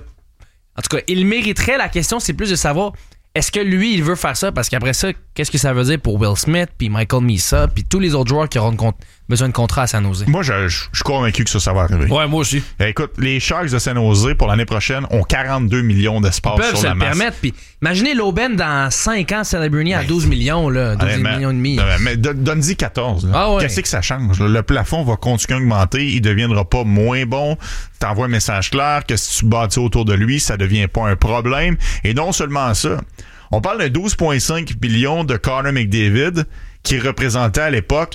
En tout cas, il mériterait. La question, c'est plus de savoir est-ce que lui, il veut faire ça? Parce qu'après ça, qu'est-ce que ça veut dire pour Will Smith, puis Michael Misa, puis tous les autres joueurs qui auront besoin de contrat à San Jose? Moi, je suis convaincu que ça va arriver. Ouais, moi aussi. Écoute, les Sharks de San Jose, pour l'année prochaine, ont 42 millions d'espace sur la masse. Ils peuvent se le permettre. Puis imaginez l'aubaine dans 5 ans, Celebrini à 12 millions, là, 12 millions et demi. Mais donne-y 14. Là. Ah ouais. Qu'est-ce que ça change? Le plafond va continuer à augmenter. Il ne deviendra pas moins bon. T'envoies un message clair que si tu bâtis autour de lui, ça ne devient pas un problème. Et non seulement ça. On parle de 12,5 millions de Connor McDavid qui représentait à l'époque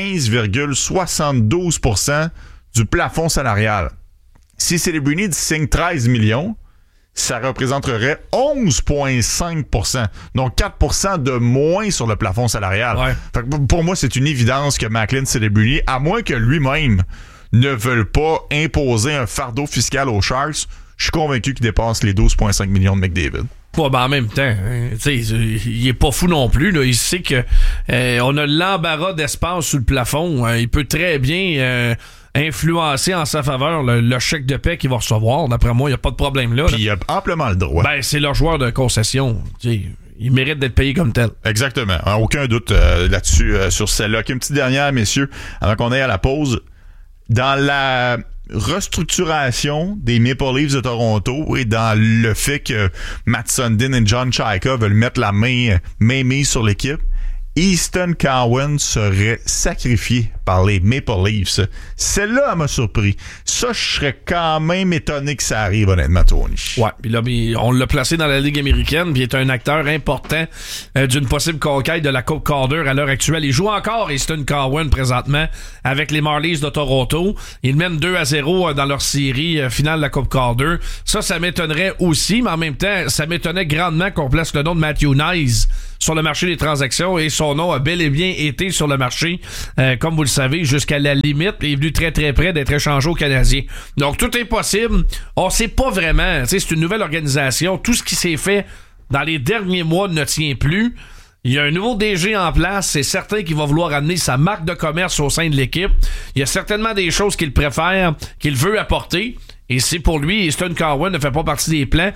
15,72% du plafond salarial. Si Celebrini signe 13 millions, ça représenterait 11,5%. Donc 4% de moins sur le plafond salarial. Ouais. Fait que pour moi, c'est une évidence que Macklin Celebrini, à moins que lui-même ne veuille pas imposer un fardeau fiscal aux Sharks, je suis convaincu qu'il dépasse les 12,5 millions de McDavid. Ouais, en même temps, il est pas fou non plus. Là. Il sait que on a l'embarras d'espace sous le plafond. Il peut très bien influencer en sa faveur le chèque de paie qu'il va recevoir. D'après moi, il n'y a pas de problème là. Puis il a amplement le droit. C'est leur joueur de concession. Il mérite d'être payé comme tel. Exactement. Aucun doute là-dessus, sur celle-là. Une petite dernière, messieurs, avant qu'on aille à la pause. Dans la restructuration des Maple Leafs de Toronto et dans le fait que Matt Sundin et John Chayka veulent mettre la main mise sur l'équipe, Easton Cowan serait sacrifié par les Maple Leafs. Celle-là, elle m'a surpris. Ça, je serais quand même étonné que ça arrive, honnêtement, Tony. Ouais, puis là, on l'a placé dans la Ligue américaine, puis il est un acteur important d'une possible conquête de la Coupe Calder à l'heure actuelle. Il joue encore Easton Cowan présentement avec les Marlies de Toronto. Ils mènent 2-0 dans leur série finale de la Coupe Calder. Ça m'étonnerait aussi, mais en même temps, ça m'étonnait grandement qu'on place le nom de Matthew Knies sur le marché des transactions, et son nom a bel et bien été sur le marché, comme vous le savez, jusqu'à la limite. Il est venu très très près d'être échangé aux Canadiens. Donc tout est possible. On sait pas vraiment. C'est une nouvelle organisation. Tout ce qui s'est fait dans les derniers mois ne tient plus. Il y a un nouveau DG en place. C'est certain qu'il va vouloir amener sa marque de commerce au sein de l'équipe. Il y a certainement des choses qu'il préfère, qu'il veut apporter. Et c'est pour lui, Easton Cowan ne fait pas partie des plans.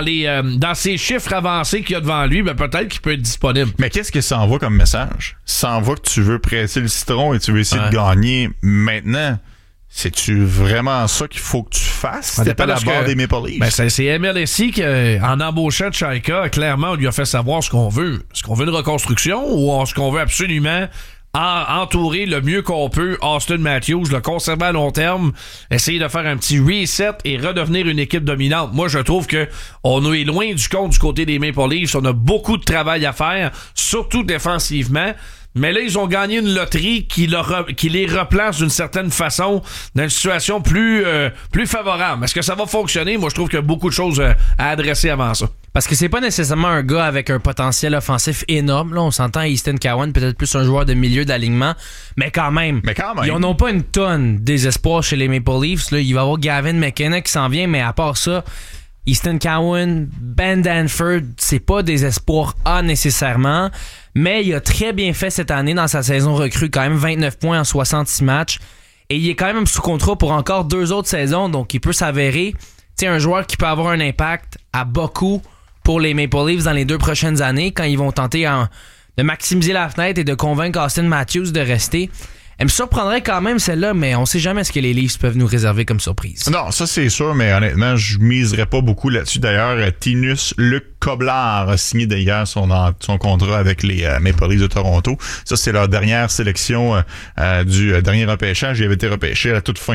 Dans ces chiffres avancés qu'il y a devant lui, ben peut-être qu'il peut être disponible. Mais qu'est-ce que ça envoie comme message? Ça envoie que tu veux presser le citron et tu veux essayer de gagner maintenant. C'est-tu vraiment ça qu'il faut que tu fasses? C'était pas la barre des Maple Leafs. Ben c'est MLSI qui, en embauchant Tchaïka, clairement, on lui a fait savoir ce qu'on veut. Est-ce qu'on veut une reconstruction ou est-ce qu'on veut absolument entourer le mieux qu'on peut Auston Matthews, le conserver à long terme, essayer de faire un petit reset et redevenir une équipe dominante. Moi, je trouve que on est loin du compte du côté des Maple Leafs. On a beaucoup de travail à faire, surtout défensivement. Mais là, ils ont gagné une loterie qui les replace d'une certaine façon dans une situation plus favorable. Est-ce que ça va fonctionner? Moi, je trouve qu'il y a beaucoup de choses à adresser avant ça. Parce que c'est pas nécessairement un gars avec un potentiel offensif énorme. Là, on s'entend Easton Cowan, peut-être plus un joueur de milieu d'alignement. Mais quand même. Ils n'ont pas une tonne désespoir chez les Maple Leafs. Là, il va y avoir Gavin McKenna qui s'en vient, mais à part ça, Easton Cowan, Ben Danford, c'est pas des espoirs A nécessairement. Mais il a très bien fait cette année dans sa saison recrue, quand même 29 points en 66 matchs. Et il est quand même sous contrat pour encore 2 autres saisons, donc il peut s'avérer un joueur qui peut avoir un impact à beaucoup pour les Maple Leafs dans les 2 prochaines années, quand ils vont tenter de maximiser la fenêtre et de convaincre Auston Matthews de rester. Elle me surprendrait quand même celle-là, mais on sait jamais ce que les Leafs peuvent nous réserver comme surprise. Non, ça c'est sûr, mais honnêtement, je miserais pas beaucoup là-dessus. D'ailleurs, Tinus Luc Koblard a signé d'ailleurs son contrat avec les Maple Leafs de Toronto. Ça, c'est leur dernière sélection du dernier repêchage. Il avait été repêché à la toute fin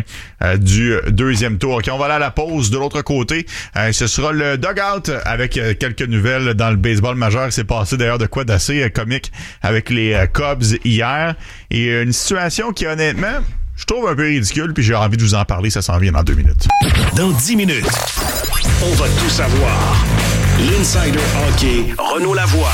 du 2e tour. OK, on va aller à la pause. De l'autre côté, ce sera le dugout avec quelques nouvelles dans le baseball majeur. Il s'est passé d'ailleurs de quoi d'assez comique avec les Cubs hier. Et une situation qui, honnêtement, je trouve un peu ridicule, puis j'ai envie de vous en parler. Ça s'en vient dans 2 minutes. Dans 10 minutes, on va tout savoir. L'Insider Hockey, Renaud Lavoie.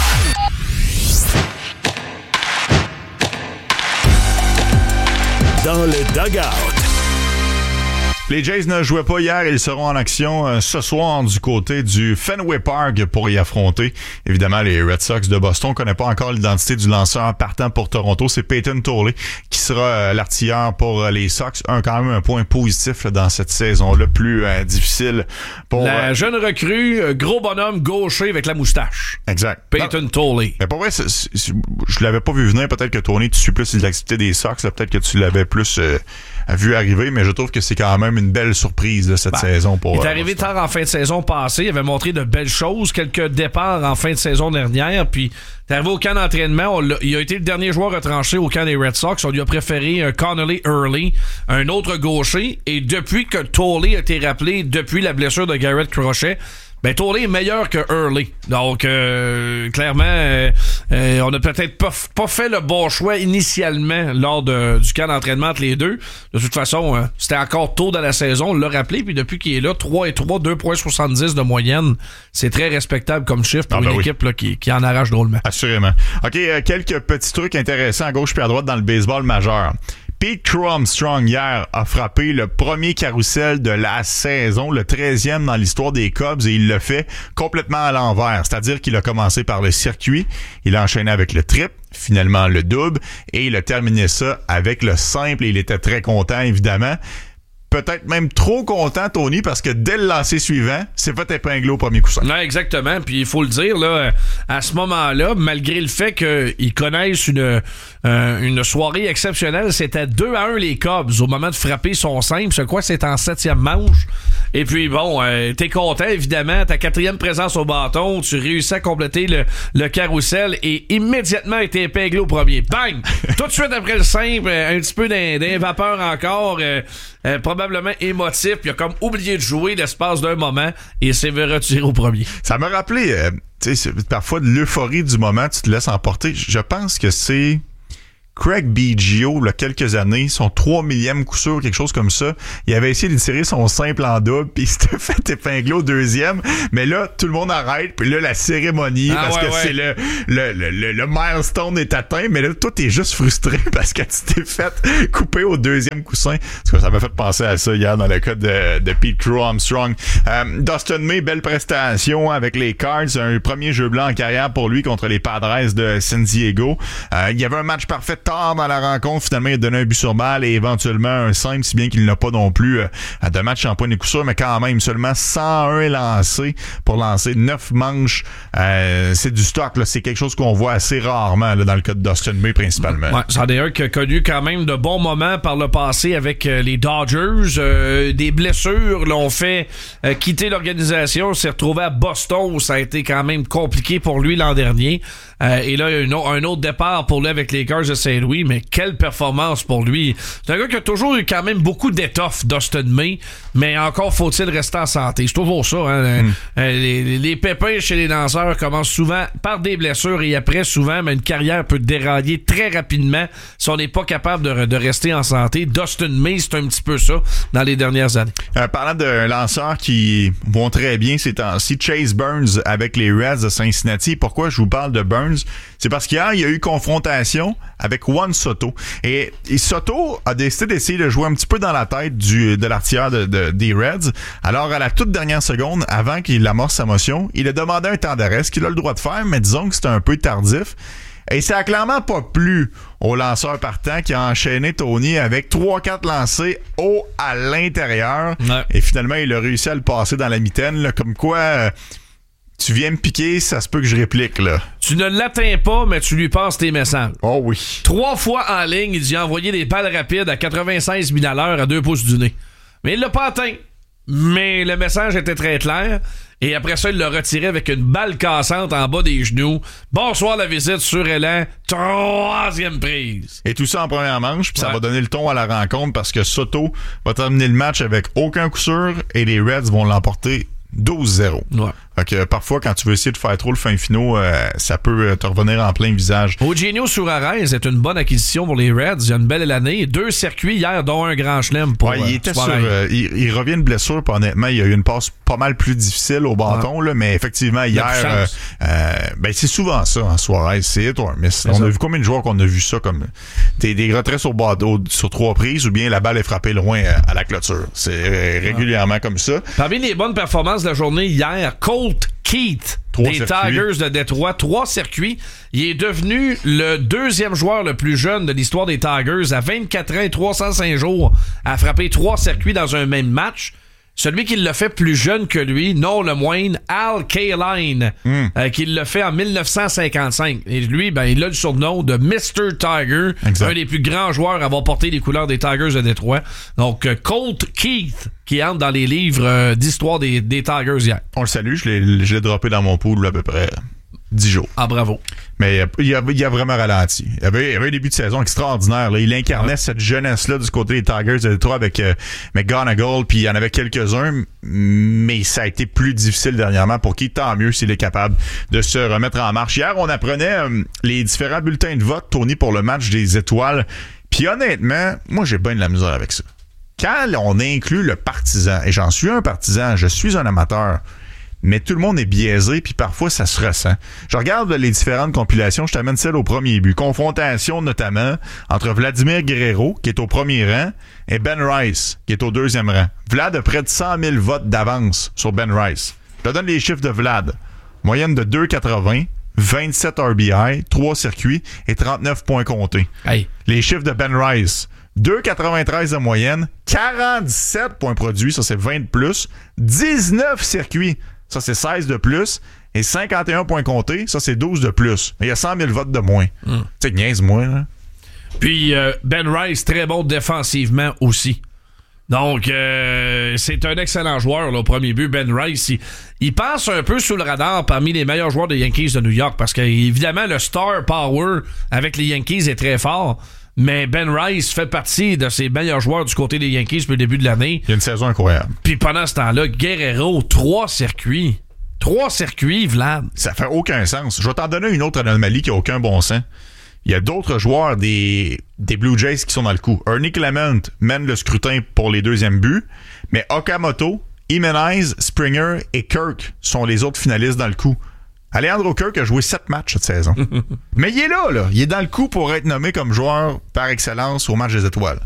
Dans le dugout. Les Jays ne jouaient pas hier, ils seront en action ce soir du côté du Fenway Park pour y affronter. Évidemment, les Red Sox de Boston. On ne connaît pas encore l'identité du lanceur partant pour Toronto. C'est Peyton Tolley qui sera l'artilleur pour les Sox. Quand même un point positif là, dans cette saison-là, plus difficile pour... La jeune recrue, gros bonhomme gaucher avec la moustache. Exact. Peyton Tolley. Mais pour vrai, je l'avais pas vu venir. Peut-être que Tony, tu suis plus l'activité des Sox. Là, peut-être que tu l'avais plus... vu arriver, mais je trouve que c'est quand même une belle surprise de cette saison pour... Il est arrivé tard en fin de saison passée, il avait montré de belles choses, quelques départs en fin de saison dernière, puis il est arrivé au camp d'entraînement, il a été le dernier joueur retranché au camp des Red Sox, on lui a préféré un Connolly Early, un autre gaucher, et depuis que Tolley a été rappelé, depuis la blessure de Garrett Crochet, ben Tolley est meilleur que Early. Donc, clairement, on a peut-être pas fait le bon choix initialement lors du camp d'entraînement entre les deux. De toute façon, c'était encore tôt dans la saison, on l'a rappelé, puis depuis qu'il est là, 3-3, 2,70 de moyenne, c'est très respectable comme chiffre pour une équipe là, qui en arrache drôlement. Assurément. OK, quelques petits trucs intéressants à gauche puis à droite dans le baseball majeur. Pete Crow-Armstrong, hier, a frappé le premier carrousel de la saison, le 13e dans l'histoire des Cubs, et il le fait complètement à l'envers. C'est-à-dire qu'il a commencé par le circuit, il a enchaîné avec le triple, finalement le double, et il a terminé ça avec le simple, et il était très content, évidemment. Peut-être même trop content, Tony, parce que dès le lancer suivant, c'est fait épingler au premier coussin. Non, exactement. Puis il faut le dire, là, à ce moment-là, malgré le fait qu'ils connaissent une soirée exceptionnelle, c'était 2-1 les Cubs au moment de frapper son simple. C'est quoi? C'est en 7e manche. Et puis bon, t'es content évidemment, ta 4e présence au bâton, tu réussis à compléter le carrousel et immédiatement été épinglé au premier. Bang! Tout de suite après le simple, un petit peu d'un vapeur encore, probablement émotif, puis il a comme oublié de jouer l'espace d'un moment et s'est retiré au premier. Ça m'a rappelé, tu sais, parfois de l'euphorie du moment, tu te laisses emporter. Je pense que c'est Craig Biggio, il y a quelques années, son 3 millième coup sûr, quelque chose comme ça. Il avait essayé de tirer son simple en double, puis il s'était fait épingler au 2e. Mais là, tout le monde arrête, puis là, la cérémonie, parce que c'est le milestone est atteint, mais là, toi, t'es juste frustré parce que tu t'es fait couper au 2e coussin. Parce que ça m'a fait penser à ça hier dans le cas de Pete Crow Armstrong. Dustin May, belle prestation avec les Cards, un premier jeu blanc en carrière pour lui contre les Padres de San Diego. Il y avait un match parfait tard dans la rencontre. Finalement, il a donné un but sur balle et éventuellement un simple, si bien qu'il n'a pas non plus de match en point de coup sûr, mais quand même, seulement 101 lancés pour lancer 9 manches. C'est du stock, là. C'est quelque chose qu'on voit assez rarement là, dans le cas de Dustin May principalement. Ouais, c'en est un qui a connu quand même de bons moments par le passé avec les Dodgers. Des blessures l'ont fait quitter l'organisation, s'est retrouvé à Boston où ça a été quand même compliqué pour lui l'an dernier. Et là, il y a un autre départ pour lui avec les Cards de Saint-Louis, mais quelle performance pour lui. C'est un gars qui a toujours eu quand même beaucoup d'étoffe, Dustin May, mais encore faut-il rester en santé. C'est toujours ça. Hein? Les pépins chez les lanceurs commencent souvent par des blessures et après, souvent, mais une carrière peut dérailler très rapidement si on n'est pas capable de rester en santé. Dustin May, c'est un petit peu ça dans les dernières années. Parlant d'un lanceur qui vont très bien ces temps-ci, Chase Burns avec les Reds de Cincinnati. Pourquoi je vous parle de Burns? C'est parce qu'hier, il y a eu confrontation avec Juan Soto. Et Soto a décidé d'essayer de jouer un petit peu dans la tête de l'artilleur des Reds. Alors, à la toute dernière seconde, avant qu'il amorce sa motion, il a demandé un temps d'arrêt, ce qu'il a le droit de faire, mais disons que c'était un peu tardif. Et ça a clairement pas plu au lanceur partant qui a enchaîné Tony avec 3-4 lancés haut à l'intérieur. Ouais. Et finalement, il a réussi à le passer dans la mitaine, là, comme quoi... tu viens me piquer, ça se peut que je réplique, là. Tu ne l'atteins pas, mais tu lui passes tes messages. Oh oui. 3 fois en ligne, il dit envoyer des balles rapides à 96 000 à l'heure à 2 pouces du nez. Mais il l'a pas atteint. Mais le message était très clair. Et après ça, il l'a retiré avec une balle cassante en bas des genoux. Bonsoir la visite sur élan. 3e prise. Et tout ça en première manche, puis ça va donner le ton à la rencontre parce que Soto va terminer le match avec aucun coup sûr et les Reds vont l'emporter 12-0. Ouais. Fait que parfois, quand tu veux essayer de faire trop le fin finaux, ça peut te revenir en plein visage. Eugenio Suarez est une bonne acquisition pour les Reds. Il y a une belle année. 2 circuits hier, dont un grand chelem pour il était il revient de blessure, puis honnêtement, il y a eu une passe pas mal plus difficile au bâton, là, mais effectivement, hier, c'est souvent ça, hein, Suarez, c'est hit or miss. On a vu combien de joueurs qu'on a vu ça comme des retraits sur bateau sur 3 prises ou bien la balle est frappée loin à la clôture. C'est régulièrement comme ça. Parmi les bonnes performances de la journée hier, Colt Keith des Tigers de Détroit, 3 circuits. Il est devenu le 2e joueur le plus jeune de l'histoire des Tigers à 24 ans et 305 jours à frapper 3 circuits dans un même match. Celui qui l'a fait plus jeune que lui, non le moindre, Al Kaline, qui l'a fait en 1955. Et lui, il a le surnom de Mr. Tiger, un des plus grands joueurs à avoir porté les couleurs des Tigers de Détroit. Donc, Colt Keith, qui entre dans les livres d'histoire des Tigers hier. On le salue, je l'ai droppé dans mon pool à peu près 10 jours. Ah, bravo. Mais il a vraiment ralenti. Il avait un début de saison extraordinaire. Là. Il incarnait cette jeunesse-là du côté des Tigers de Détroit avec McGonagall, puis il y en avait quelques-uns, mais ça a été plus difficile dernièrement pour qui, tant mieux s'il est capable de se remettre en marche. Hier, on apprenait les différents bulletins de vote tournés pour le match des étoiles, puis honnêtement, moi j'ai bien de la misère avec ça. Quand on inclut le partisan, et j'en suis un partisan, je suis un amateur, mais tout le monde est biaisé, puis parfois, ça se ressent. Je regarde les différentes compilations, je t'amène celle au premier but. Confrontation, notamment, entre Vladimir Guerrero, qui est au premier rang, et Ben Rice, qui est au 2e rang. Vlad a près de 100 000 votes d'avance sur Ben Rice. Je te donne les chiffres de Vlad. Moyenne de 2,80, 27 RBI, 3 circuits et 39 points comptés. Hey. Les chiffres de Ben Rice. 2,93 de moyenne, 47 points produits, ça c'est 20 de plus, 19 circuits, ça c'est 16 de plus, et 51 points comptés, ça c'est 12 de plus. Il y a 100 000 votes de moins. Tu sais, niaise-moi, là. Puis Ben Rice, très bon défensivement aussi. Donc, c'est un excellent joueur, là, au premier but. Ben Rice, il passe un peu sous le radar parmi les meilleurs joueurs des Yankees de New York parce que, évidemment, le star power avec les Yankees est très fort. Mais Ben Rice fait partie de ses meilleurs joueurs du côté des Yankees depuis le début de l'année. Il y a une saison incroyable. Puis pendant ce temps-là, Guerrero, 3 circuits. 3 circuits, Vlad. Ça fait aucun sens. Je vais t'en donner une autre anomalie qui a aucun bon sens. Il y a d'autres joueurs des Blue Jays qui sont dans le coup. Ernie Clement mène le scrutin pour les deuxièmes buts, mais Okamoto, Jimenez, Springer et Kirk sont les autres finalistes dans le coup. Alejandro Kirk a joué 7 matchs cette saison. Mais il est là. Il est dans le coup pour être nommé comme joueur par excellence au match des étoiles.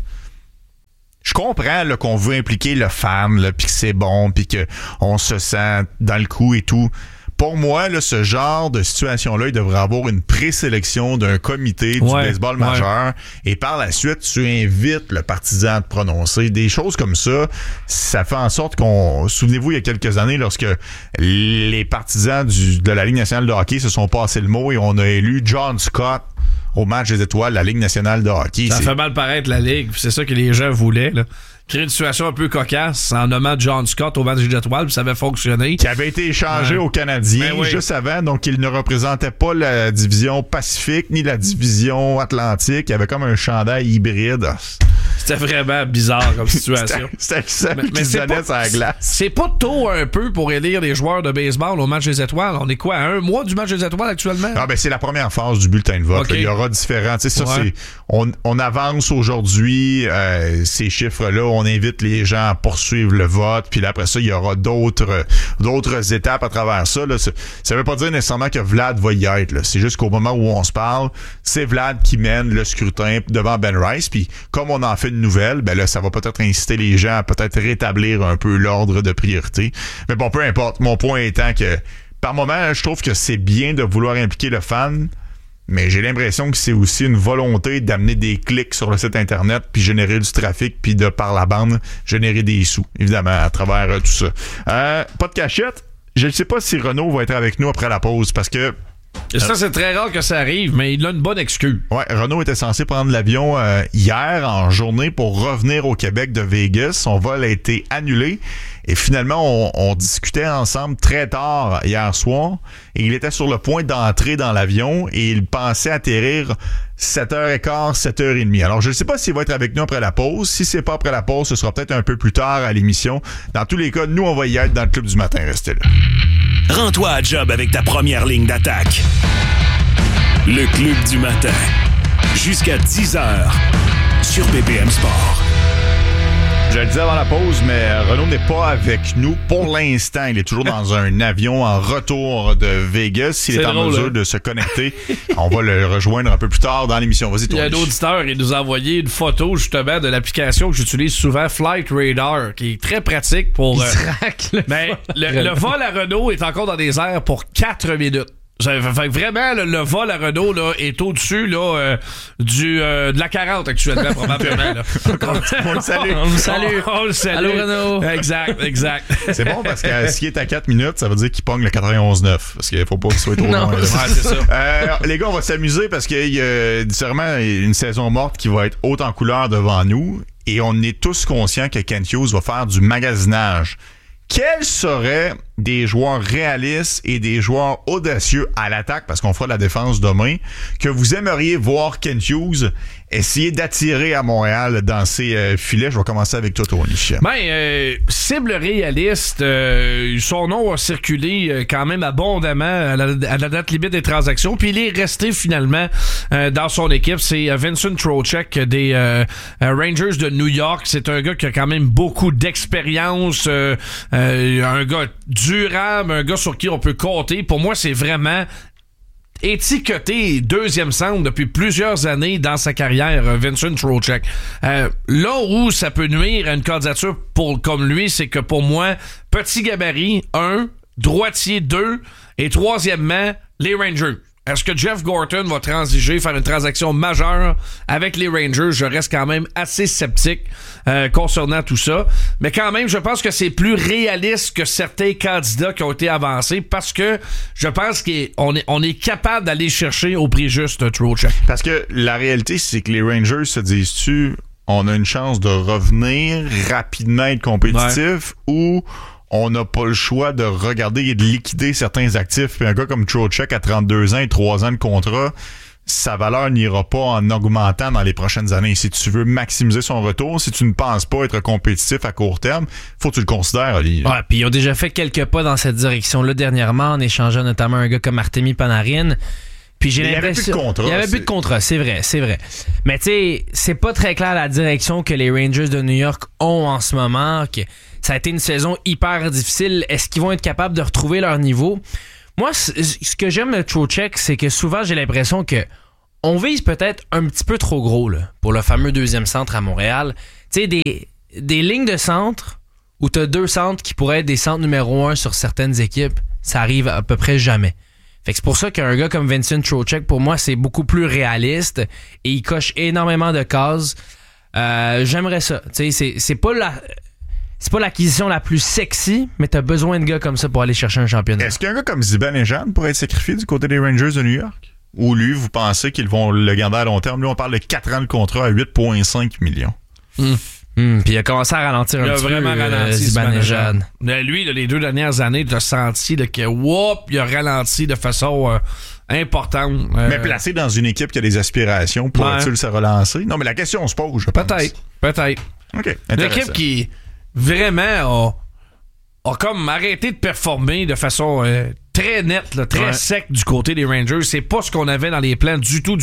Je comprends là, qu'on veut impliquer le fan, puis que c'est bon, puis qu'on se sent dans le coup et tout. Pour moi, là, ce genre de situation-là, il devrait avoir une présélection d'un comité du baseball majeur. Et par la suite, tu invites le partisan à te prononcer. Des choses comme ça, ça fait en sorte qu'on... Souvenez-vous, il y a quelques années, lorsque les partisans de la Ligue nationale de hockey se sont passés le mot et on a élu John Scott au match des étoiles, la Ligue nationale de hockey. Ça fait mal paraître la Ligue, c'est ça que les gens voulaient, là. Créer une situation un peu cocasse en nommant John Scott au match des étoiles, puis ça avait fonctionné. Qui avait été échangé aux Canadiens juste avant, donc il ne représentait pas la division Pacifique ni la division Atlantique. Il y avait comme un chandail hybride. C'était vraiment bizarre comme situation. C'était le seul qui se donnait sur la glace. C'est pas tôt un peu pour élire les joueurs de baseball au match des étoiles. On est quoi, à 1 mois du match des étoiles actuellement? Ah ben c'est la première phase du bulletin de vote. Okay. Il y aura différents. Tu sais, ça, c'est, on avance aujourd'hui ces chiffres-là. On invite les gens à poursuivre le vote. Puis là, après ça, il y aura d'autres étapes à travers ça. Là. Ça veut pas dire nécessairement que Vlad va y être. Là. C'est juste qu'au moment où on se parle, c'est Vlad qui mène le scrutin devant Ben Rice. Puis comme on en fait une nouvelle, ben là, ça va peut-être inciter les gens à peut-être rétablir un peu l'ordre de priorité. Mais bon, peu importe. Mon point étant que par moment, je trouve que c'est bien de vouloir impliquer le fan, mais j'ai l'impression que c'est aussi une volonté d'amener des clics sur le site Internet, puis générer du trafic, puis de par la bande, générer des sous, évidemment, à travers tout ça. Pas de cachette. Je ne sais pas si Renaud va être avec nous après la pause, parce que... Ça, c'est très rare que ça arrive, mais il a une bonne excuse. Ouais, Renaud était censé prendre l'avion hier en journée pour revenir au Québec de Vegas. Son vol a été annulé. Et finalement, on discutait ensemble très tard hier soir. Et il était sur le point d'entrer dans l'avion et il pensait atterrir 7h15, 7h30. Alors, je ne sais pas s'il va être avec nous après la pause. Si c'est pas après la pause, ce sera peut-être un peu plus tard à l'émission. Dans tous les cas, nous, on va y être dans le Club du matin. Restez là. Rends-toi à job avec ta première ligne d'attaque. Le Club du matin. Jusqu'à 10h sur BPM Sport. Je le disais avant la pause, mais Renaud n'est pas avec nous pour l'instant. Il est toujours dans un avion en retour de Vegas. S'il est en mesure de se connecter, on va le rejoindre un peu plus tard dans l'émission. Vas-y, toi. Il y a un auditeur qui nous a envoyé une photo justement de l'application que j'utilise souvent, Flight Radar, qui est très pratique pour... le vol à Renault est encore dans des airs pour 4 minutes. Fait que vraiment, le vol à Renault là, est au-dessus là, de la 40 actuellement, probablement. Là. On le salue. On le salue. Allô, Renault. Exact. C'est bon parce que s'il est à 4 minutes, ça veut dire qu'il pogne le 91.9. Parce qu'il faut pas qu'il soit trop loin. Ouais, c'est ça. Les gars, on va s'amuser parce qu'il y a sûrement une saison morte qui va être haute en couleur devant nous. Et on est tous conscients que Kent Hughes va faire du magasinage. Quels seraient des joueurs réalistes et des joueurs audacieux à l'attaque, parce qu'on fera la défense demain, que vous aimeriez voir Kent Hughes essayer d'attirer à Montréal dans ses filets? Je vais commencer avec toi, Tony. Cible réaliste, son nom a circulé quand même abondamment à la date limite des transactions, puis il est resté finalement dans son équipe. C'est Vincent Trocheck des Rangers de New York. C'est un gars qui a quand même beaucoup d'expérience, un gars durable, un gars sur qui on peut compter. Pour moi, c'est vraiment étiqueté deuxième centre depuis plusieurs années dans sa carrière, Vincent Trocheck. Là où ça peut nuire à une candidature comme lui, c'est que pour moi, petit gabarit, 1, droitier 2, et troisièmement, les Rangers. Est-ce que Jeff Gorton va transiger, faire une transaction majeure avec les Rangers? Je reste quand même assez sceptique concernant tout ça. Mais quand même, je pense que c'est plus réaliste que certains candidats qui ont été avancés parce que je pense qu'on est capable d'aller chercher au prix juste Trocheck. Parce que la réalité, c'est que les Rangers se disent-tu... on a une chance de revenir rapidement être compétitif ou on n'a pas le choix de regarder et de liquider certains actifs. Puis un gars comme Trocheck à 32 ans et 3 ans de contrat, sa valeur n'ira pas en augmentant dans les prochaines années. Si tu veux maximiser son retour, si tu ne penses pas être compétitif à court terme, faut que tu le considères, Ali. Ouais, puis ils ont déjà fait quelques pas dans cette direction-là dernièrement en échangeant notamment un gars comme Artemi Panarin. Puis j'ai l'impression... Il y avait plus de contrat, c'est vrai. Mais tu sais, c'est pas très clair la direction que les Rangers de New York ont en ce moment. Que ça a été une saison hyper difficile. Est-ce qu'ils vont être capables de retrouver leur niveau? Moi, ce que j'aime de Trocheck, c'est que souvent, j'ai l'impression que on vise peut-être un petit peu trop gros là, pour le fameux deuxième centre à Montréal. Tu sais, des lignes de centre où tu as 2 centres qui pourraient être des centres numéro 1 sur certaines équipes, ça arrive à peu près jamais. Fait que c'est pour ça qu'un gars comme Vincent Trocheck, pour moi, c'est beaucoup plus réaliste et il coche énormément de cases. J'aimerais ça. Tu sais, c'est pas l'acquisition la plus sexy, mais t'as besoin de gars comme ça pour aller chercher un championnat. Est-ce qu'un gars comme Zibanejad pourrait être sacrifié du côté des Rangers de New York? Ou lui, vous pensez qu'ils vont le garder à long terme? Lui, on parle de 4 ans de contrat à 8,5 millions. Puis il a commencé à ralentir un petit peu. Il a vraiment ralenti, Zibanejad. Lui, les 2 dernières années, tu as senti que il a ralenti de façon importante. Mais placé dans une équipe qui a des aspirations, pourrait-il se relancer? Non, mais la question se pose, je pense. Peut-être. OK, une équipe qui vraiment a comme arrêté de performer de façon très nette, là, très sec du côté des Rangers. C'est pas ce qu'on avait dans les plans du tout.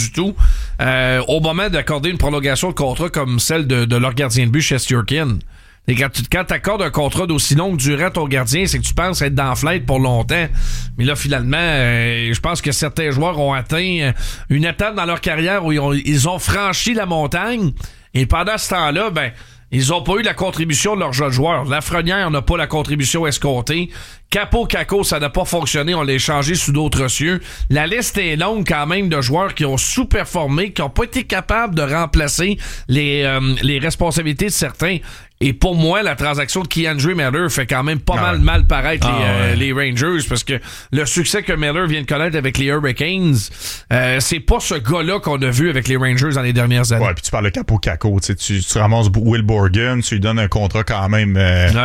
Au moment d'accorder une prolongation de contrat comme celle de leur gardien de but, Shesterkin. Et quand tu accordes un contrat d'aussi longue durée à ton gardien, c'est que tu penses être dans la fenêtre pour longtemps. Mais là, finalement, je pense que certains joueurs ont atteint une étape dans leur carrière où ils ont franchi la montagne. Et pendant ce temps-là, ils n'ont pas eu la contribution de leurs jeunes joueurs. Lafrenière n'a pas la contribution escomptée. Capo, ça n'a pas fonctionné. On l'a échangé sous d'autres cieux. La liste est longue quand même de joueurs qui ont sous-performé, qui n'ont pas été capables de remplacer les responsabilités de certains. Et pour moi, la transaction de Keandre Miller fait quand même pas mal paraître les Rangers, parce que le succès que Miller vient de connaître avec les Hurricanes, c'est pas ce gars-là qu'on a vu avec les Rangers dans les dernières années. Ouais, puis tu parles de Capo, tu ramasses Will Borgen, tu lui donnes un contrat quand même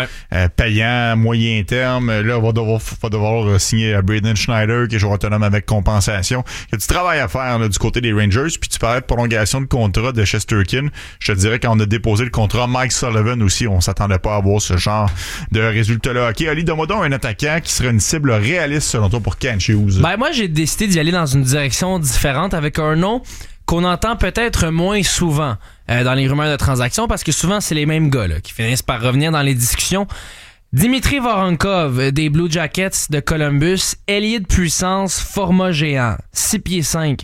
payant, moyen terme. Là, on va devoir signer Braden Schneider, qui est joueur autonome avec compensation. Il y a du travail à faire là, du côté des Rangers. Puis tu parlais de prolongation de contrat de Shesterkin. Je te dirais, quand on a déposé le contrat, Mike Sullivan aussi, on s'attendait pas à avoir ce genre de résultat-là. OK, Ali, donne-moi donc un attaquant qui serait une cible réaliste selon toi pour Kent Hughes. Moi, j'ai décidé d'y aller dans une direction différente avec un nom qu'on entend peut-être moins souvent dans les rumeurs de transactions, parce que souvent, c'est les mêmes gars là, qui finissent par revenir dans les discussions. Dimitri Voronkov des Blue Jackets de Columbus, ailier de puissance, format géant, 6 pieds 5,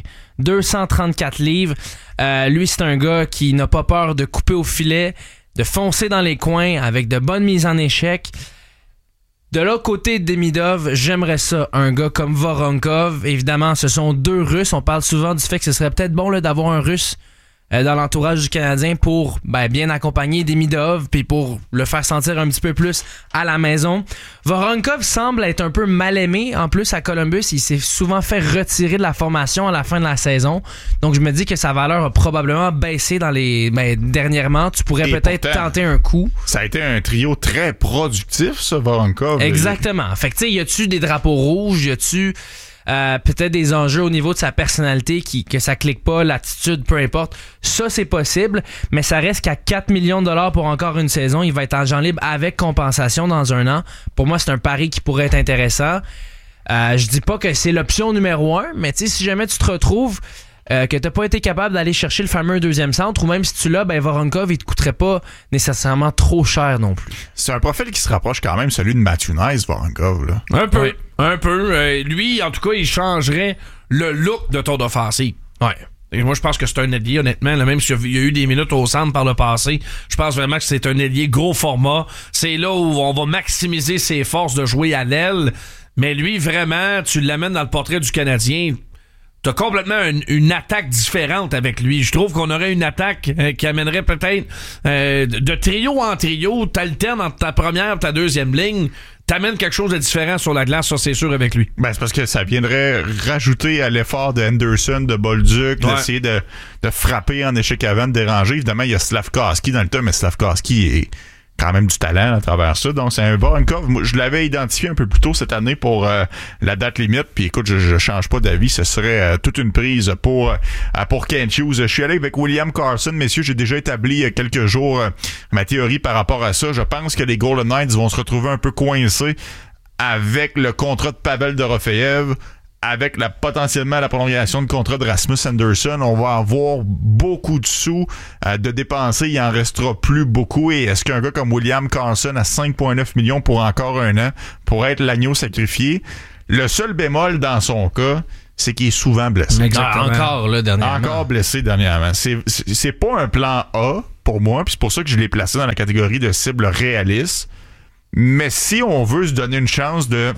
234 livres. Lui, c'est un gars qui n'a pas peur de couper au filet, de foncer dans les coins avec de bonnes mises en échec. De l'autre côté de Demidov, j'aimerais ça, un gars comme Voronkov. Évidemment, ce sont 2 Russes. On parle souvent du fait que ce serait peut-être bon là, d'avoir un Russe dans l'entourage du Canadien pour bien accompagner Demidov puis pour le faire sentir un petit peu plus à la maison. Voronkov semble être un peu mal aimé. En plus, à Columbus, il s'est souvent fait retirer de la formation à la fin de la saison. Donc, je me dis que sa valeur a probablement baissé dans les dernièrement. Tu pourrais peut-être tenter un coup. Ça a été un trio très productif, ça, Voronkov. Exactement. Fait que, tu sais, y a-tu des drapeaux rouges? Y a-tu peut-être des enjeux au niveau de sa personnalité que ça clique pas, l'attitude, peu importe. Ça, c'est possible, mais ça reste qu'à 4 millions de dollars pour encore une saison. Il va être agent libre avec compensation dans 1 an. Pour moi, c'est un pari qui pourrait être intéressant. Je dis pas que c'est l'option numéro 1, mais tu sais, si jamais tu te retrouves que t'as pas été capable d'aller chercher le fameux deuxième centre, ou même si tu l'as, Voronkov, il te coûterait pas nécessairement trop cher non plus. C'est un profil qui se rapproche quand même celui de Matthew Nice, Voronkov, là. Un peu. Lui, en tout cas, il changerait le look de ton offensive. Ouais. Et moi, je pense que c'est un ailier, honnêtement. Là, même s'il y a eu des minutes au centre par le passé, je pense vraiment que c'est un ailier gros format. C'est là où on va maximiser ses forces de jouer à l'aile. Mais lui, vraiment, tu l'amènes dans le portrait du Canadien. t'as complètement une attaque différente avec lui. Je trouve qu'on aurait une attaque qui amènerait peut-être de trio en trio, t'alternes entre ta première et ta deuxième ligne, t'amènes quelque chose de différent sur la glace, ça c'est sûr avec lui. Ben, c'est parce que ça viendrait rajouter à l'effort de Henderson, de Bolduc, d'essayer de frapper en échec avant, de déranger. Évidemment, il y a Slavkovski dans le tas, mais Slavkovski est quand même du talent à travers ça. Donc, c'est un Voronkov. Moi, je l'avais identifié un peu plus tôt cette année pour la date limite. Puis écoute, je change pas d'avis. Ce serait toute une prise pour Kent Hughes. Je suis allé avec William Karlsson. Messieurs, j'ai déjà établi il y a quelques jours ma théorie par rapport à ça. Je pense que les Golden Knights vont se retrouver un peu coincés avec le contrat de Pavel Dorofeev, avec potentiellement la prolongation de contrat de Rasmus Anderson. On va avoir beaucoup de sous de dépenser. Il en restera plus beaucoup. Et est-ce qu'un gars comme William Karlsson à 5,9 millions pour encore un an pourrait être l'agneau sacrifié? Le seul bémol dans son cas, c'est qu'il est souvent blessé. Exactement. Encore, là, dernièrement. Encore blessé dernièrement. C'est pas un plan A pour moi, puis c'est pour ça que je l'ai placé dans la catégorie de cible réaliste. Mais si on veut se donner une chance de...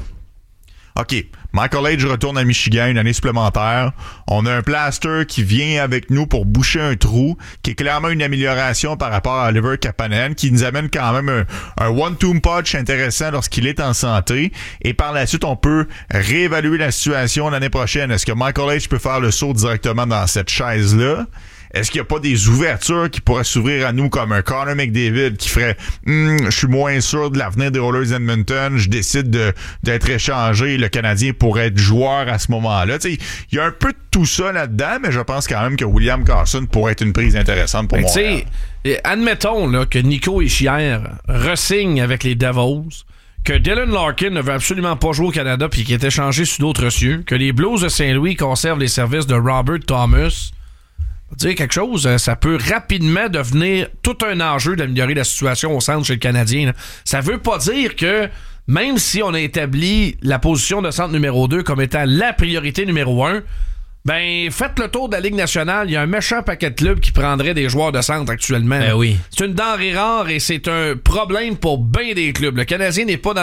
OK, Michael Age retourne à Michigan une année supplémentaire. On a un plaster qui vient avec nous pour boucher un trou, qui est clairement une amélioration par rapport à Oliver Kapanen, qui nous amène quand même un one-two punch intéressant lorsqu'il est en santé. Et par la suite, on peut réévaluer la situation l'année prochaine. Est-ce que Michael Age peut faire le saut directement dans cette chaise-là? Est-ce qu'il n'y a pas des ouvertures qui pourraient s'ouvrir à nous comme un Connor McDavid qui ferait je suis moins sûr de l'avenir des Oilers d'Edmonton, je décide d'être échangé, le Canadien pourrait être joueur à ce moment-là. Il y a un peu de tout ça là-dedans, mais je pense quand même que William Karlsson pourrait être une prise intéressante pour Montréal. Admettons là, que Nico Hischier re-signe avec les Devils, que Dylan Larkin ne veut absolument pas jouer au Canada puis qu'il est échangé sur d'autres cieux, que les Blues de Saint-Louis conservent les services de Robert Thomas. Dire quelque chose, ça peut rapidement devenir tout un enjeu d'améliorer la situation au centre chez le Canadien. Là. Ça veut pas dire que même si on a établi la position de centre numéro 2 comme étant la priorité numéro 1, ben faites le tour de la Ligue nationale, il y a un méchant paquet de clubs qui prendraient des joueurs de centre actuellement. Ben oui. C'est une denrée rare et c'est un problème pour bien des clubs. Le Canadien n'est pas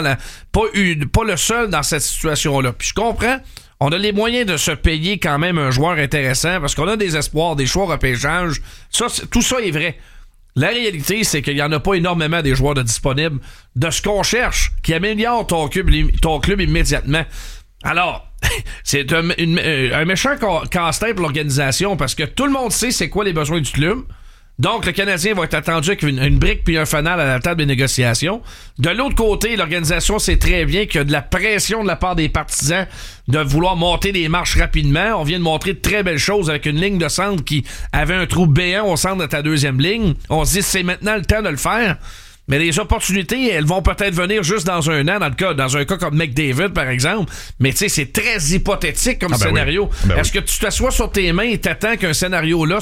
pas le seul dans cette situation-là. Puis je comprends. On a les moyens de se payer quand même un joueur intéressant parce qu'on a des espoirs, des choix repêchage. Tout ça est vrai. La réalité, c'est qu'il n'y en a pas énormément des joueurs de disponibles de ce qu'on cherche qui améliore ton club immédiatement. Alors, c'est un méchant casse-tête pour l'organisation parce que tout le monde sait c'est quoi les besoins du club. Donc, le Canadien va être attendu avec une brique puis un fanal à la table des négociations. De l'autre côté, l'organisation sait très bien qu'il y a de la pression de la part des partisans de vouloir monter les marches rapidement. On vient de montrer de très belles choses avec une ligne de centre qui avait un trou béant au centre de ta deuxième ligne. On se dit c'est maintenant le temps de le faire. Mais les opportunités, elles vont peut-être venir juste dans un an, dans un cas comme McDavid, par exemple. Mais tu sais, c'est très hypothétique comme scénario. Oui. Est-ce que tu t'assois sur tes mains et t'attends qu'un scénario-là,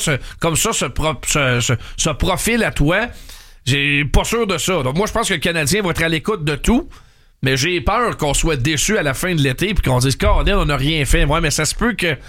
se profile à toi? J'ai pas sûr de ça. Donc moi, je pense que le Canadien va être à l'écoute de tout. Mais j'ai peur qu'on soit déçu à la fin de l'été puis qu'on dise « on n'a rien fait. » Ouais, mais ça se peut que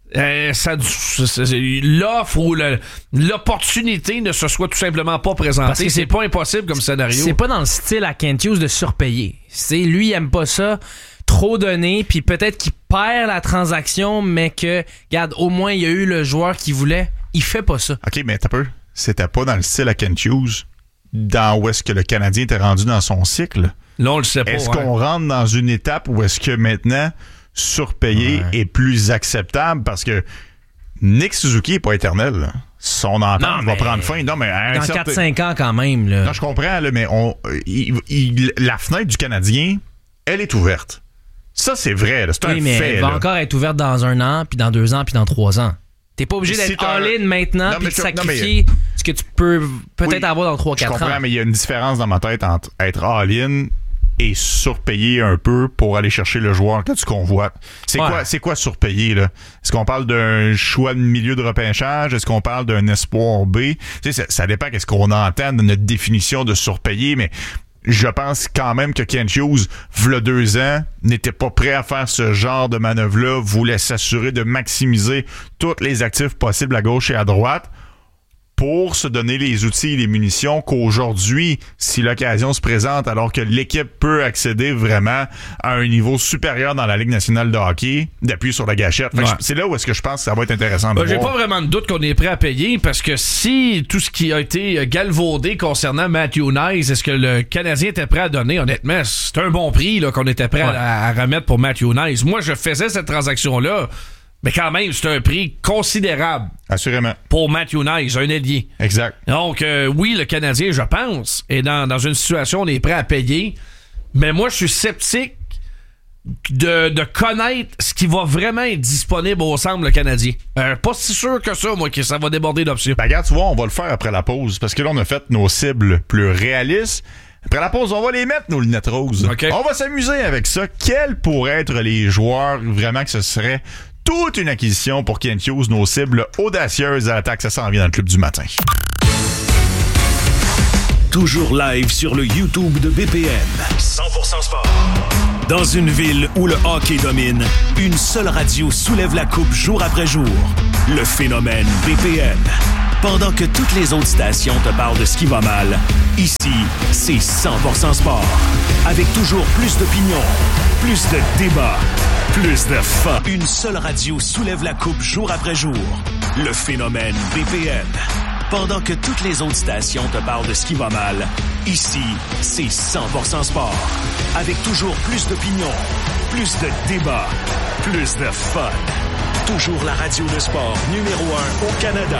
l'offre ou l'opportunité ne se soit tout simplement pas présentée. Parce que c'est pas impossible comme scénario. C'est pas dans le style à Kent Hughes de surpayer. Lui, il aime pas ça. Trop donné, puis peut-être qu'il perd la transaction, mais que, regarde, au moins, il y a eu le joueur qu'il voulait. Il fait pas ça. OK, mais t'as peu. C'était pas dans le style à Kent Hughes, dans où est-ce que le Canadien était rendu dans son cycle. Là, on le sait pas. Est-ce qu'on rentre dans une étape où est-ce que maintenant surpayé est plus acceptable parce que Nick Suzuki est pas éternel. Là. Son entente va prendre fin. Non, mais dans 4-5 ans quand même. Là. Non, je comprends, là, mais la fenêtre du Canadien, elle est ouverte. Ça, c'est vrai. Là. C'est un mais fait. Elle va encore être ouverte dans 1 an, puis dans 2 ans, puis dans 3 ans. T'es pas obligé d'être all-in maintenant puis de sacrifier ce que tu peux peut-être avoir dans 3-4 ans. Je comprends, mais il y a une différence dans ma tête entre être all-in et surpayer un peu pour aller chercher le joueur que tu convoites. C'est quoi surpayer, là? Est-ce qu'on parle d'un choix de milieu de repêchage? Est-ce qu'on parle d'un espoir B? Tu sais, ça dépend qu'est-ce qu'on entend de notre définition de surpayer, mais je pense quand même que Kent Hughes, v'là 2 ans, n'était pas prêt à faire ce genre de manœuvre-là, voulait s'assurer de maximiser tous les actifs possibles à gauche et à droite pour se donner les outils et les munitions qu'aujourd'hui, si l'occasion se présente, alors que l'équipe peut accéder vraiment à un niveau supérieur dans la Ligue nationale de hockey, d'appuyer sur la gâchette. Fait que c'est là où est-ce que je pense que ça va être intéressant de voir. J'ai pas vraiment de doute qu'on est prêt à payer, parce que si tout ce qui a été galvaudé concernant Matthew Knies, est-ce que le Canadien était prêt à donner, honnêtement, c'est un bon prix là, qu'on était prêt à remettre pour Matthew Knies. Moi, je faisais cette transaction-là, mais quand même, c'est un prix considérable. Assurément. Pour Matthew Knies, un ailier. Exact. Donc, oui, le Canadien, je pense, est dans une situation où on est prêt à payer, mais moi, je suis sceptique de connaître ce qui va vraiment être disponible au centre, le Canadien. Pas si sûr que ça, moi, que ça va déborder d'options. Ben, regarde, tu vois, on va le faire après la pause, parce que là, on a fait nos cibles plus réalistes. Après la pause, on va les mettre, nos lunettes roses. Okay. On va s'amuser avec ça. Quels pourraient être les joueurs vraiment que ce serait toute une acquisition pour Kent Hughes, nos cibles audacieuses à l'attaque? Ça s'en vient dans le club du matin. Toujours live sur le YouTube de BPM. 100% sport. Dans une ville où le hockey domine, une seule radio soulève la coupe jour après jour. Le phénomène BPM. Pendant que toutes les autres stations te parlent de ce qui va mal, ici, c'est 100% sport. Avec toujours plus d'opinions, plus de débats, plus de fun. Une seule radio soulève la coupe jour après jour. Le phénomène BPM. Pendant que toutes les autres stations te parlent de ce qui va mal, ici, c'est 100% sport. Avec toujours plus d'opinions, plus de débats, plus de fun. Toujours la radio de sport numéro 1 au Canada.